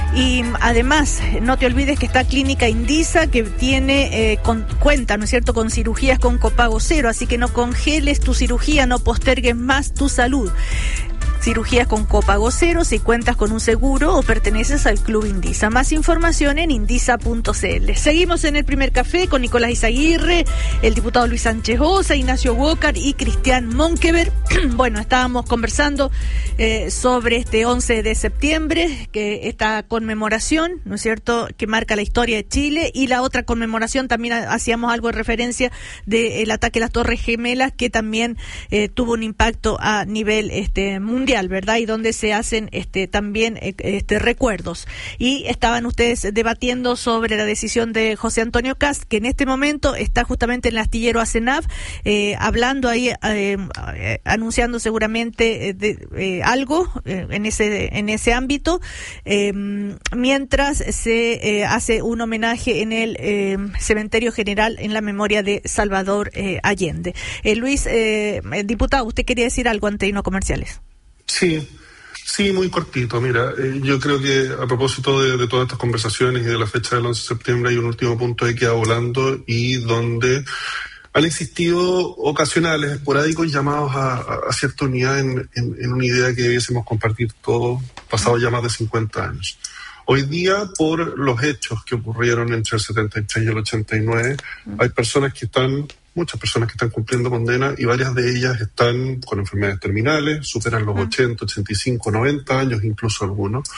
Y además, no te olvides que está Clínica Indisa, que tiene eh, con, cuenta, ¿no es cierto?, con cirugías con copago cero, así que no congeles tu cirugía, no postergues más tu salud. Cirugías con copago cero si cuentas con un seguro o perteneces al Club Indisa. Más información en indisa punto c l. Seguimos en el primer café con Nicolás Izaguirre, el diputado Luis Sánchez Osa, Ignacio Walker y Cristian Monkever. Bueno, estábamos conversando eh, sobre este once de septiembre, que esta conmemoración, ¿no es cierto?, que marca la historia de Chile, y la otra conmemoración también hacíamos algo de referencia del ataque a las Torres Gemelas, que también eh, tuvo un impacto a nivel este mundial, ¿verdad? Y donde se hacen este también este recuerdos. Y estaban ustedes debatiendo sobre la decisión de José Antonio Kast, que en este momento está justamente en el astillero ACENAV, eh, hablando ahí, eh, eh, anunciando seguramente eh, de, eh, algo eh, en ese en ese ámbito, eh, mientras se eh, hace un homenaje en el eh, cementerio general en la memoria de Salvador eh, Allende. Eh, Luis, eh, diputado, usted quería decir algo ante no comerciales. Sí, sí, muy cortito. Mira, eh, yo creo que a propósito de, de todas estas conversaciones y de la fecha del once de septiembre hay un último punto que queda volando y donde han existido ocasionales, esporádicos llamados a, a, a cierta unidad en, en, en una idea que debiésemos compartir todos, pasado ya más de cincuenta años. Hoy día, por los hechos que ocurrieron entre el setenta y tres y el ochenta y nueve, hay personas que están... muchas personas que están cumpliendo condena y varias de ellas están con enfermedades terminales, superan los ochenta, ochenta y cinco, noventa años, incluso algunos.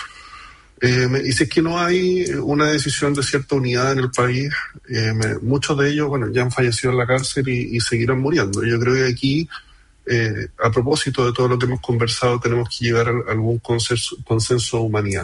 Eh, me, y si es que no hay una decisión de cierta unidad en el país, eh, me, muchos de ellos, bueno, ya han fallecido en la cárcel y, y seguirán muriendo. Yo creo que aquí, eh, a propósito de todo lo que hemos conversado, tenemos que llegar a algún consenso, consenso de humanidad.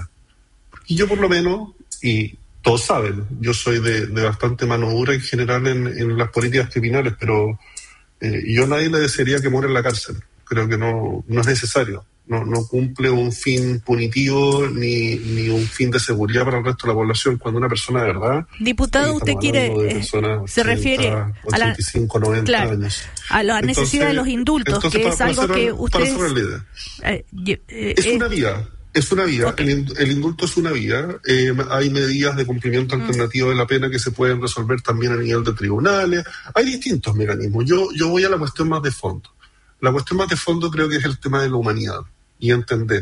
Y yo por lo menos, y todos saben, yo soy de, de bastante mano dura en general en, en las políticas criminales, pero eh, yo a nadie le desearía que muera en la cárcel. Creo que no, no es necesario. No, no cumple un fin punitivo ni, ni un fin de seguridad para el resto de la población. Cuando una persona de verdad... Diputado, usted quiere... Eh, se ochenta, refiere ochenta y cinco, noventa claro, años. A la entonces, necesidad de los indultos, entonces, que para, es algo para que ustedes... Para la idea. Eh, eh, es eh, una vía. Es una vía, okay. el, el indulto es una vía, eh, hay medidas de cumplimiento mm. alternativo de la pena que se pueden resolver también a nivel de tribunales, hay distintos mecanismos. Yo, yo voy a la cuestión más de fondo. La cuestión más de fondo creo que es el tema de la humanidad y entender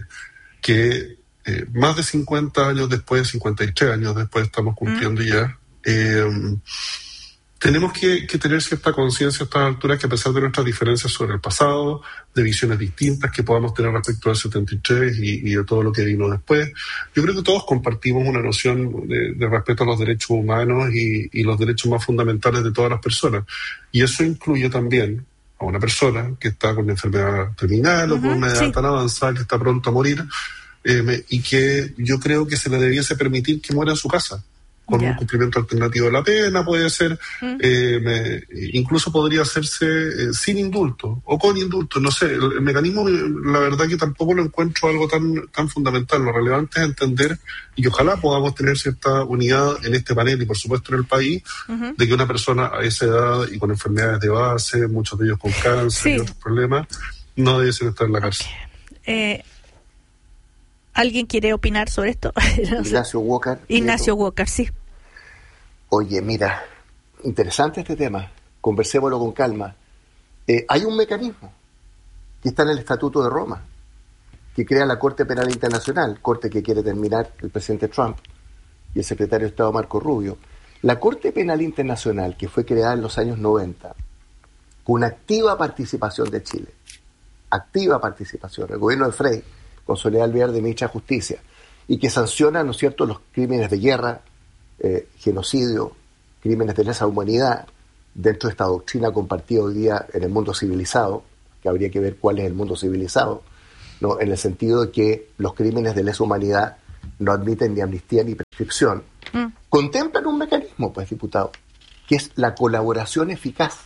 que eh, más de cincuenta años después, cincuenta y tres años después estamos cumpliendo mm. ya, eh, tenemos que, que tener cierta conciencia a estas alturas que a pesar de nuestras diferencias sobre el pasado, de visiones distintas que podamos tener respecto al setenta y tres y, y de todo lo que vino después, yo creo que todos compartimos una noción de, de respeto a los derechos humanos y, y los derechos más fundamentales de todas las personas. Y eso incluye también a una persona que está con enfermedad terminal uh-huh, o con una edad sí. tan avanzada que está pronto a morir, eh, me, y que yo creo que se le debiese permitir que muera en su casa. Con yeah. un cumplimiento alternativo de la pena, puede ser, mm. eh, me, incluso podría hacerse eh, sin indulto o con indulto, no sé, el, el mecanismo, la verdad que tampoco lo encuentro algo tan tan fundamental. Lo relevante es entender y ojalá podamos tener cierta unidad en este panel y por supuesto en el país, uh-huh. de que una persona a esa edad y con enfermedades de base, muchos de ellos con cáncer sí. y otros problemas, no deben estar en la cárcel. Okay. Eh... ¿Alguien quiere opinar sobre esto? Ignacio Walker. Ignacio Walker, sí. Oye, mira, interesante este tema. Conversémoslo con calma. Eh, hay un mecanismo que está en el Estatuto de Roma que crea la Corte Penal Internacional, corte que quiere terminar el presidente Trump y el secretario de Estado Marco Rubio. La Corte Penal Internacional, que fue creada en los años noventa, con activa participación de Chile, activa participación, el gobierno de Frey, con Soledad Alvear de Ministra de Justicia, y que sanciona, ¿no es cierto?, los crímenes de guerra, eh, genocidio, crímenes de lesa humanidad, dentro de esta doctrina compartida hoy día en el mundo civilizado, que habría que ver cuál es el mundo civilizado, ¿no?, en el sentido de que los crímenes de lesa humanidad no admiten ni amnistía ni prescripción, mm. contemplan un mecanismo, pues, diputado, que es la colaboración eficaz.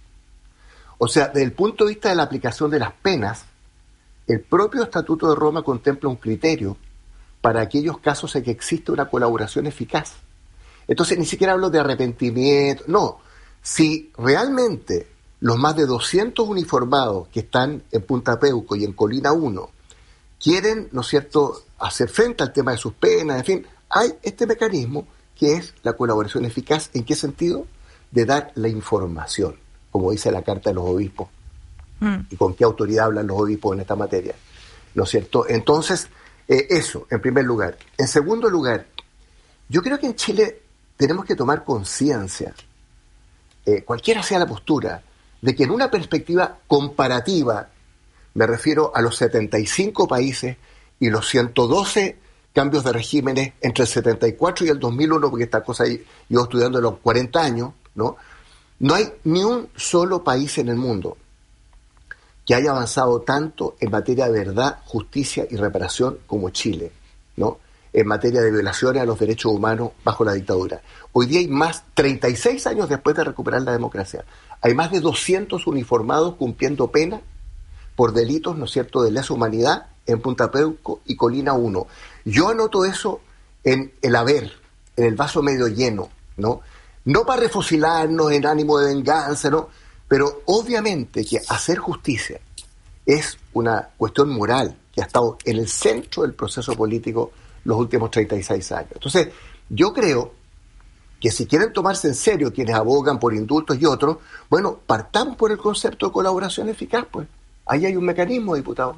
O sea, desde el punto de vista de la aplicación de las penas, el propio Estatuto de Roma contempla un criterio para aquellos casos en que existe una colaboración eficaz. Entonces, ni siquiera hablo de arrepentimiento, no. Si realmente los más de doscientos uniformados que están en Punta Peuco y en Colina uno quieren, ¿no es cierto?, hacer frente al tema de sus penas, en fin, hay este mecanismo que es la colaboración eficaz. ¿En qué sentido? De dar la información, como dice la Carta de los Obispos. Mm. ¿Y con qué autoridad hablan los obispos en esta materia? ¿No es cierto? Entonces, eh, eso, en primer lugar. En segundo lugar, yo creo que en Chile tenemos que tomar conciencia, eh, cualquiera sea la postura, de que en una perspectiva comparativa, me refiero a los setenta y cinco países y los ciento doce cambios de regímenes entre el setenta y cuatro y el dos mil uno, porque esta cosa llevo estudiando los cuarenta años, ¿no? No hay ni un solo país en el mundo que haya avanzado tanto en materia de verdad, justicia y reparación como Chile, ¿no?, en materia de violaciones a los derechos humanos bajo la dictadura. Hoy día hay más, treinta y seis años después de recuperar la democracia, hay más de doscientos uniformados cumpliendo pena por delitos, ¿no es cierto?, de lesa humanidad en Punta Peuco y Colina uno. Yo anoto eso en el haber, en el vaso medio lleno, ¿no? No para refocilarnos en ánimo de venganza, ¿no?, pero obviamente que hacer justicia es una cuestión moral que ha estado en el centro del proceso político los últimos treinta y seis años. Entonces, yo creo que si quieren tomarse en serio quienes abogan por indultos y otros, bueno, partamos por el concepto de colaboración eficaz, pues. Ahí hay un mecanismo, diputado.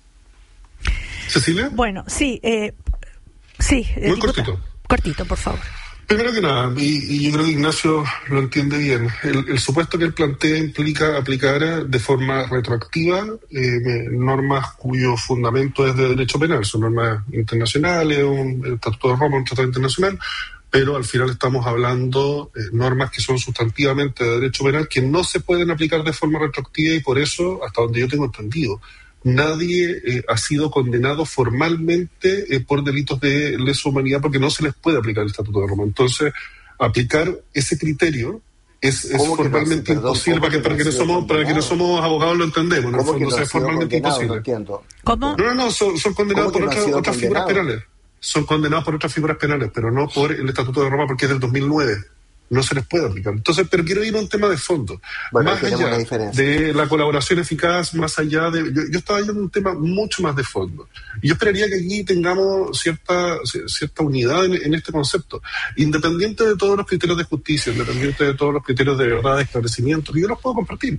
¿Cecilia? Bueno, sí, eh, sí. Eh, Muy diputado. cortito. Cortito, por favor. Primero que nada, y, y yo creo que Ignacio lo entiende bien, el, el supuesto que él plantea implica aplicar de forma retroactiva eh, normas cuyo fundamento es de derecho penal, son normas internacionales, un el Estatuto de Roma, un tratado internacional, pero al final estamos hablando de eh, normas que son sustantivamente de derecho penal que no se pueden aplicar de forma retroactiva y por eso, hasta donde yo tengo entendido, nadie eh, ha sido condenado formalmente eh, por delitos de lesa humanidad porque no se les puede aplicar el Estatuto de Roma. Entonces, aplicar ese criterio es, es formalmente no, perdón, imposible para que, para que no somos para que no somos abogados lo entendemos. ¿No? ¿Cómo que no Entonces, es formalmente imposible. No ¿Cómo? No, no, no, son, son condenados por no otras, otras figuras penales. Son condenados por otras figuras penales, pero no por el Estatuto de Roma porque es del dos mil nueve. No se les puede aplicar. Entonces, pero quiero ir a un tema de fondo. Bueno, más allá de la colaboración eficaz, más allá de... Yo, yo estaba yendo a un tema mucho más de fondo. Y yo esperaría que aquí tengamos cierta, cierta unidad en, en este concepto. Independiente de todos los criterios de justicia, independiente de todos los criterios de verdad, de esclarecimiento, que yo los puedo compartir.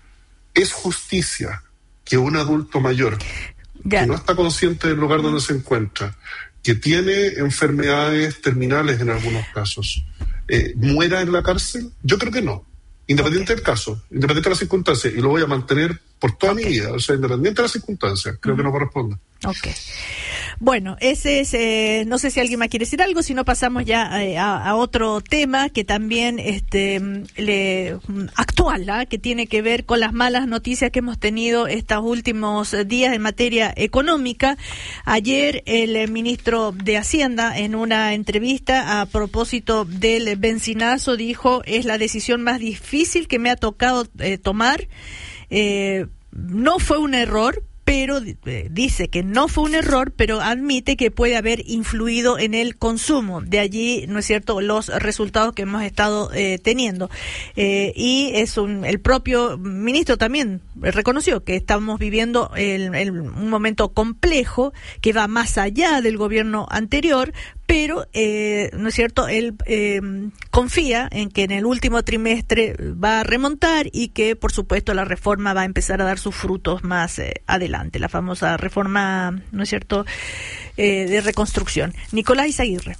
Es justicia que un adulto mayor, ya. que no está consciente del lugar donde se encuentra, que tiene enfermedades terminales en algunos casos, Eh, muera en la cárcel? Yo creo que no. Independiente okay. del caso, independiente de las circunstancias, y lo voy a mantener por toda okay. mi vida, o sea, independiente de las circunstancias, creo uh-huh. que no corresponde. Ok. Bueno, ese es, eh, no sé si alguien más quiere decir algo, si no pasamos ya eh, a, a otro tema que también este le actual, ¿eh? que tiene que ver con las malas noticias que hemos tenido estos últimos días en materia económica. Ayer el ministro de Hacienda en una entrevista a propósito del bencinazo dijo: es la decisión más difícil que me ha tocado eh, tomar. Eh, no fue un error, pero eh, dice que no fue un error, pero admite que puede haber influido en el consumo. De allí, ¿no es cierto?, los resultados que hemos estado eh, teniendo. Eh, y es un, el propio ministro también reconoció que estamos viviendo el, el, un momento complejo que va más allá del gobierno anterior, pero, eh, ¿no es cierto?, él eh, confía en que en el último trimestre va a remontar y que, por supuesto, la reforma va a empezar a dar sus frutos más eh, adelante, la famosa reforma, ¿no es cierto?, eh, de reconstrucción. Nicolás Izaguirre.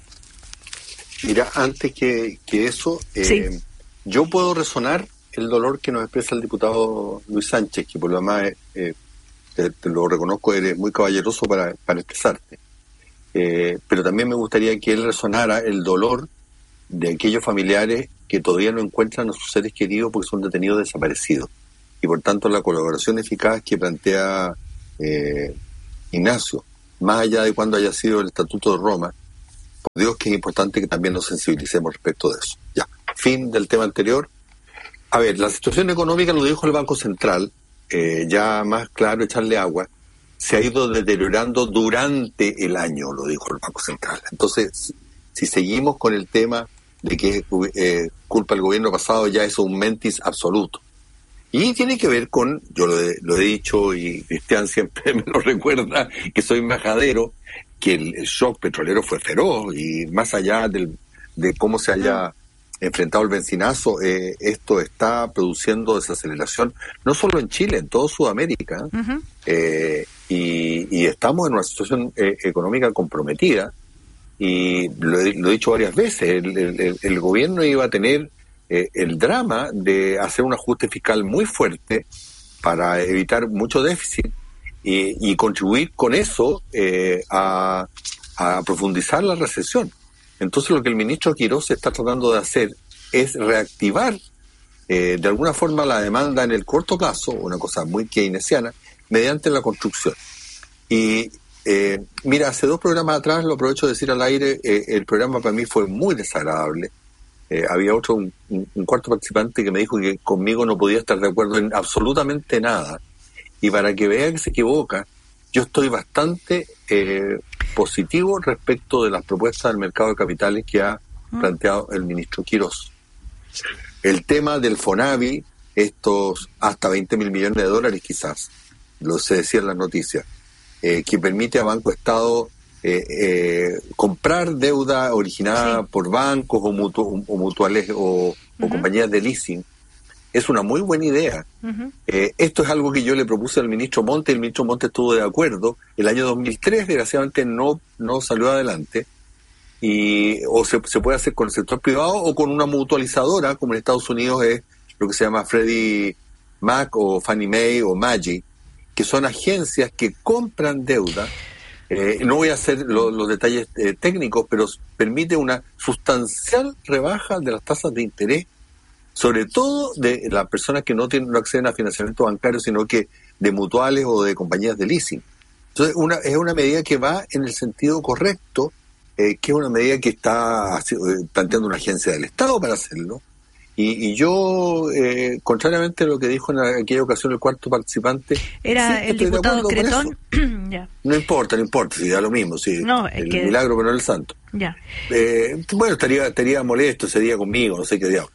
Mira, antes que, que eso, eh, sí. yo puedo resonar el dolor que nos expresa el diputado Luis Sánchez, que por lo demás, eh, te, te lo reconozco, eres muy caballeroso para, para expresarte. Eh, pero también me gustaría que él resonara el dolor de aquellos familiares que todavía no encuentran a sus seres queridos porque son detenidos desaparecidos. Y por tanto la colaboración eficaz que plantea eh, Ignacio, más allá de cuando haya sido el Estatuto de Roma, por Dios que es importante que también nos sensibilicemos respecto de eso. Ya, fin del tema anterior. A ver, la situación económica, lo dijo el Banco Central, eh, ya más claro echarle agua, se ha ido deteriorando durante el año, lo dijo el Banco Central. Entonces, si seguimos con el tema de que eh, culpa del gobierno pasado, ya es un mentis absoluto. Y tiene que ver con, yo lo he, lo he dicho y Cristian siempre me lo recuerda, que soy majadero, que el, el shock petrolero fue feroz y más allá del, de cómo se haya enfrentado el benzinazo, eh, esto está produciendo desaceleración, no solo en Chile, en toda Sudamérica. Uh-huh. eh, y, y estamos en una situación eh, económica comprometida y lo he, lo he dicho varias veces, el, el, el gobierno iba a tener eh, el drama de hacer un ajuste fiscal muy fuerte para evitar mucho déficit y, y contribuir con eso eh, a, a profundizar la recesión. Entonces lo que el ministro Quirós está tratando de hacer es reactivar eh, de alguna forma la demanda en el corto plazo, una cosa muy keynesiana, mediante la construcción. Y eh, mira, hace dos programas atrás, lo aprovecho de decir al aire, eh, el programa para mí fue muy desagradable. Eh, había otro, un, un cuarto participante que me dijo que conmigo no podía estar de acuerdo en absolutamente nada. Y para que vea que se equivoca, yo estoy bastante eh, positivo respecto de las propuestas del mercado de capitales que ha planteado el ministro Quirós. El tema del FONAVI, estos hasta veinte mil millones de dólares quizás, lo se decía en las noticias, eh, que permite a Banco Estado eh, eh, comprar deuda originada sí. por bancos o, mutu- o mutuales o, uh-huh. o compañías de leasing, es una muy buena idea. Uh-huh. Eh, esto es algo que yo le propuse al ministro Monte, el ministro Monte estuvo de acuerdo. El año dos mil tres, desgraciadamente, no, no salió adelante. Y o se, se puede hacer con el sector privado o con una mutualizadora, como en Estados Unidos es lo que se llama Freddie Mac o Fannie Mae o Maggie, que son agencias que compran deuda. Eh, no voy a hacer lo, los detalles eh, técnicos, pero permite una sustancial rebaja de las tasas de interés, sobre todo de las personas que no tienen no acceden a financiamiento bancario, sino que de mutuales o de compañías de leasing. Entonces, una, es una medida que va en el sentido correcto, eh, que es una medida que está eh, planteando una agencia del Estado para hacerlo. Y, y yo, eh, contrariamente a lo que dijo en aquella ocasión el cuarto participante... Era sí, el diputado Cretón. Ya. No importa, no importa, si da lo mismo, si no, el que... milagro pero no el santo. Ya. Eh, bueno, estaría, estaría molesto, sería conmigo, no sé qué diablo.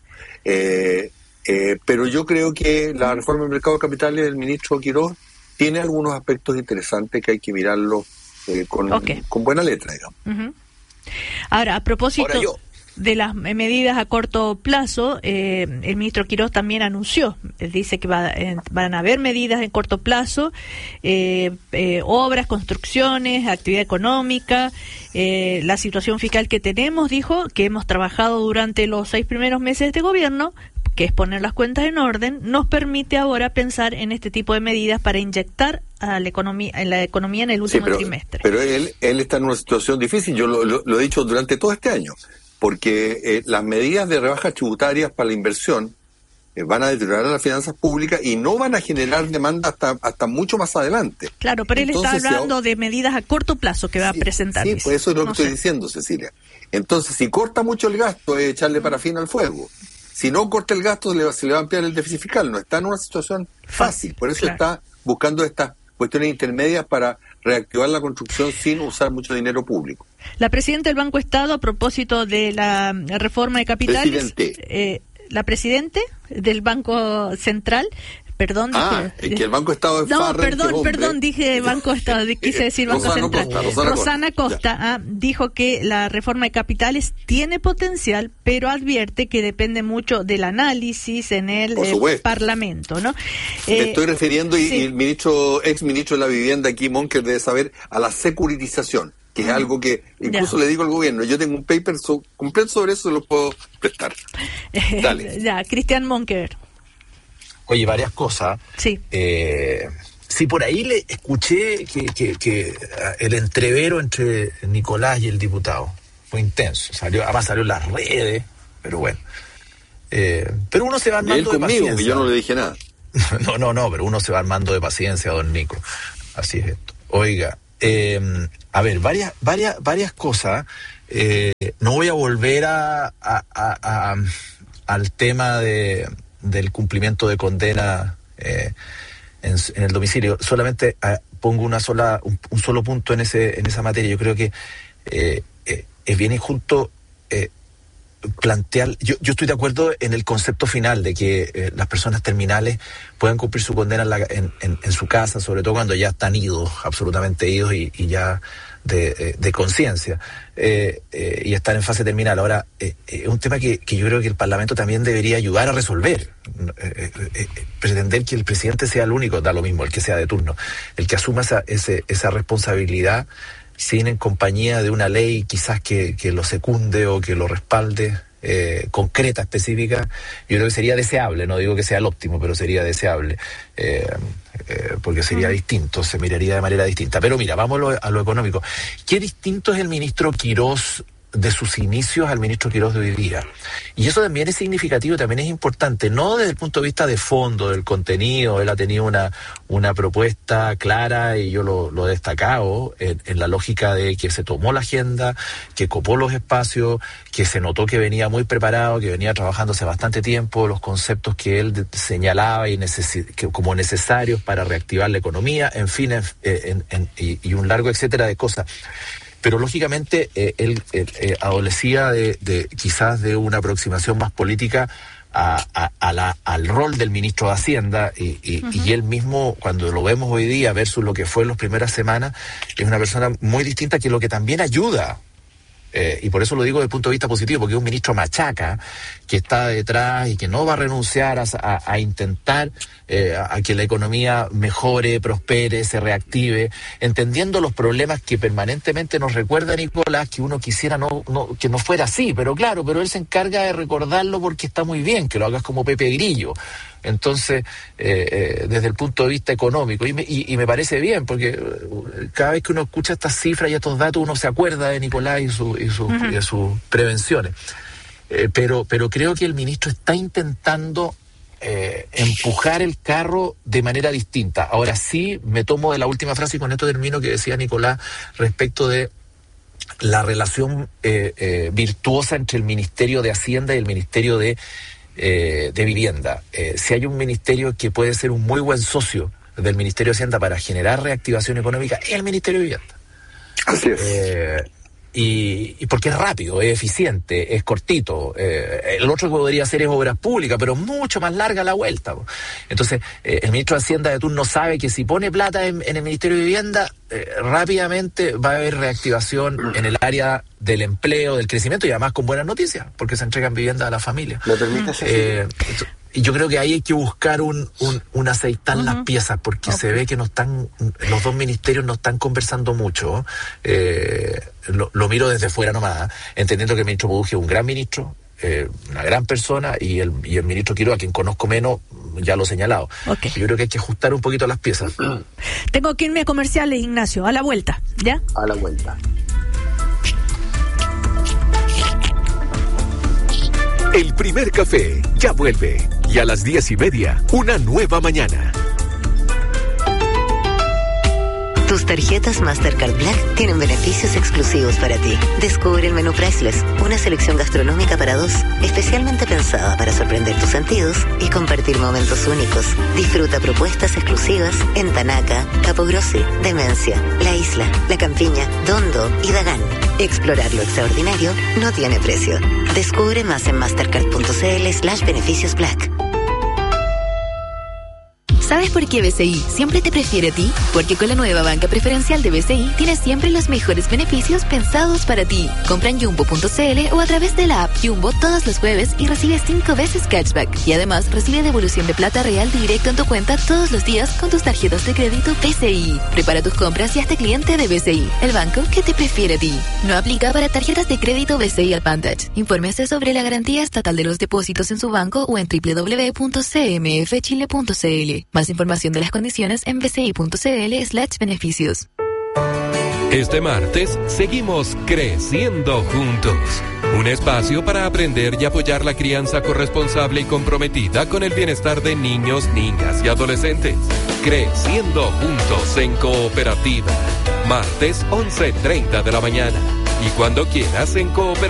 Eh, eh, pero yo creo que la reforma del mercado de capitales del ministro Quirós tiene algunos aspectos interesantes que hay que mirarlo eh, con, okay. con buena letra, digamos. Uh-huh. Ahora, a propósito Ahora yo. de las medidas a corto plazo, eh, el ministro Quirós también anunció, él dice que va, eh, van a haber medidas en corto plazo, eh, eh, obras, construcciones, actividad económica, eh, la situación fiscal que tenemos, dijo, que hemos trabajado durante los seis primeros meses de gobierno, que es poner las cuentas en orden, nos permite ahora pensar en este tipo de medidas para inyectar a la economía, en la economía en el último sí, pero, trimestre. Pero él, él está en una situación difícil, yo lo, lo, lo he dicho durante todo este año, porque eh, las medidas de rebajas tributarias para la inversión eh, van a deteriorar las finanzas públicas y no van a generar demanda hasta hasta mucho más adelante. Claro, pero Entonces, él está hablando si a... de medidas a corto plazo que va sí, a presentar. Sí, pues eso es lo no que sé. estoy diciendo, Cecilia. Entonces, si corta mucho el gasto, es echarle parafina al fuego. Si no corta el gasto, se le, va, se le va a ampliar el déficit fiscal. No está en una situación fácil. Por eso claro. está buscando estas cuestiones intermedias para reactivar la construcción sin usar mucho dinero público. La presidenta del Banco Estado, a propósito de la reforma de capitales... Presidente. Eh, la presidente del Banco Central, Perdón, ah, dije... es que el Banco Estado es No, Farrell, perdón, perdón, dije Banco Estado, quise decir Banco Rosana Central. Costa, Rosana, Rosana Costa, Costa ah, dijo que la reforma de capitales tiene potencial, pero advierte que depende mucho del análisis en el eh, Parlamento, ¿no? Me Eh, estoy refiriendo, y, sí. y el ministro, ex ministro de la Vivienda aquí, Monker, debe saber, a la securitización, que es algo que incluso Ya. le digo al gobierno, yo tengo un paper so, completo sobre eso, lo puedo prestar. Dale. Ya, Cristian Monker. Oye, varias cosas. Sí. Eh, sí, por ahí le escuché que, que, que el entrevero entre Nicolás y el diputado fue intenso. Salió, además salió en las redes, pero bueno. Eh, pero uno se va Y él armando de conmigo, paciencia. que yo no le dije nada. No, no, no, pero uno se va armando de paciencia, don Nico. Así es esto. Oiga, eh, a ver, varias, varias, varias cosas. Eh, no voy a volver a, a, a, a al tema de del cumplimiento de condena eh, en, en el domicilio. Solamente eh, pongo una sola, un, un solo punto en ese, en esa materia. Yo creo que eh, eh, es bien injusto eh, plantear. Yo, yo estoy de acuerdo en el concepto final de que eh, las personas terminales puedan cumplir su condena en, la, en, en, en su casa, sobre todo cuando ya están idos, absolutamente idos y, y ya de, de conciencia, eh, eh, y estar en fase terminal. Ahora, eh, es eh, un tema que, que yo creo que el Parlamento también debería ayudar a resolver. Eh, eh, eh, pretender que el presidente sea el único, da lo mismo, el que sea de turno, el que asuma esa, ese, esa responsabilidad sin en compañía de una ley quizás que, que lo secunde o que lo respalde, eh, concreta, específica. Yo creo que sería deseable, no digo que sea el óptimo, pero sería deseable, eh, eh, porque sería uh-huh. distinto, se miraría de manera distinta. Pero mira, vamos a lo, a lo económico. ¿Qué distinto es el ministro Quirós de sus inicios al ministro Quirós de hoy día? Y eso también es significativo, también es importante, no desde el punto de vista de fondo, del contenido. Él ha tenido una, una propuesta clara, y yo lo, lo he destacado, en, en la lógica de que se tomó la agenda, que copó los espacios, que se notó que venía muy preparado, que venía trabajando hace bastante tiempo los conceptos que él de, señalaba y necesi- que, como necesarios para reactivar la economía, en fin, en, en, en, y, y un largo etcétera de cosas. Pero lógicamente eh, él eh, eh, adolecía de, de quizás de una aproximación más política a, a, a la, al rol del ministro de Hacienda, y, y, uh-huh. y él mismo, cuando lo vemos hoy día versus lo que fue en las primeras semanas, es una persona muy distinta, que lo que también ayuda. Eh, y por eso lo digo desde el punto de vista positivo, porque es un ministro machaca que está detrás y que no va a renunciar a, a, a intentar eh, a, a que la economía mejore, prospere, se reactive, entendiendo los problemas que permanentemente nos recuerda Nicolás, que uno quisiera no, no que no fuera así, pero claro, pero él se encarga de recordarlo porque está muy bien que lo hagas como Pepe Grillo. Entonces, eh, eh, desde el punto de vista económico, y me, y, y me parece bien, porque eh, cada vez que uno escucha estas cifras y estos datos, uno se acuerda de Nicolás y, su, y, su, uh-huh. y de sus prevenciones. Eh, pero, pero creo que el ministro está intentando eh, empujar el carro de manera distinta. Ahora sí, me tomo de la última frase, y con esto termino, que decía Nicolás respecto de la relación eh, eh, virtuosa entre el Ministerio de Hacienda y el Ministerio de Eh, de Vivienda. Eh, si hay un ministerio que puede ser un muy buen socio del Ministerio de Hacienda para generar reactivación económica, es el Ministerio de Vivienda. Así es. Eh, y, y porque es rápido, es eficiente, es cortito. Eh, el otro que podría hacer es obras públicas, pero mucho más larga la vuelta. Entonces, eh, el ministro de Hacienda de turno sabe que si pone plata en, en el Ministerio de Vivienda, eh, rápidamente va a haber reactivación en el área del empleo, del crecimiento, y además con buenas noticias, porque se entregan viviendas a la familia. ¿Me permites eh, Y yo creo que ahí hay que buscar un, un, un aceitar uh-huh. las piezas, porque okay. se ve que no están, los dos ministerios no están conversando mucho. Eh, lo, lo miro desde fuera nomás, entendiendo que el ministro Poduje es un gran ministro, eh, una gran persona, y el, y el ministro Quiroga, a quien conozco menos, ya lo he señalado. Okay. Yo creo que hay que ajustar un poquito las piezas. Tengo que irme a comerciales, Ignacio, a la vuelta, ¿ya? A la vuelta. El primer café ya vuelve, y a las diez y media, una nueva mañana. Tus tarjetas Mastercard Black tienen beneficios exclusivos para ti. Descubre el menú Priceless, una selección gastronómica para dos, especialmente pensada para sorprender tus sentidos y compartir momentos únicos. Disfruta propuestas exclusivas en Tanaca, Capo Grossi, Demencia, La Isla, La Campiña, Dondo y Dagán. Explorar lo extraordinario no tiene precio. Descubre más en mastercard.cl slash beneficios black. ¿Sabes por qué B C I siempre te prefiere a ti? Porque con la nueva banca preferencial de B C I tienes siempre los mejores beneficios pensados para ti. Compra en jumbo punto c l o a través de la app Jumbo todos los jueves y recibe cinco veces cashback. Y además recibe devolución de plata real directo en tu cuenta todos los días con tus tarjetas de crédito B C I. Prepara tus compras y hazte cliente de B C I, el banco que te prefiere a ti. No aplica para tarjetas de crédito B C I Advantage. Infórmese sobre la garantía estatal de los depósitos en su banco o en doble u doble u doble u punto c m f chile punto c l. Más información de las condiciones en b c i punto c l slash beneficios. Este martes seguimos creciendo juntos. Un espacio para aprender y apoyar la crianza corresponsable y comprometida con el bienestar de niños, niñas y adolescentes. Creciendo juntos en Cooperativa. Martes once treinta de la mañana. Y cuando quieras en Cooperativa.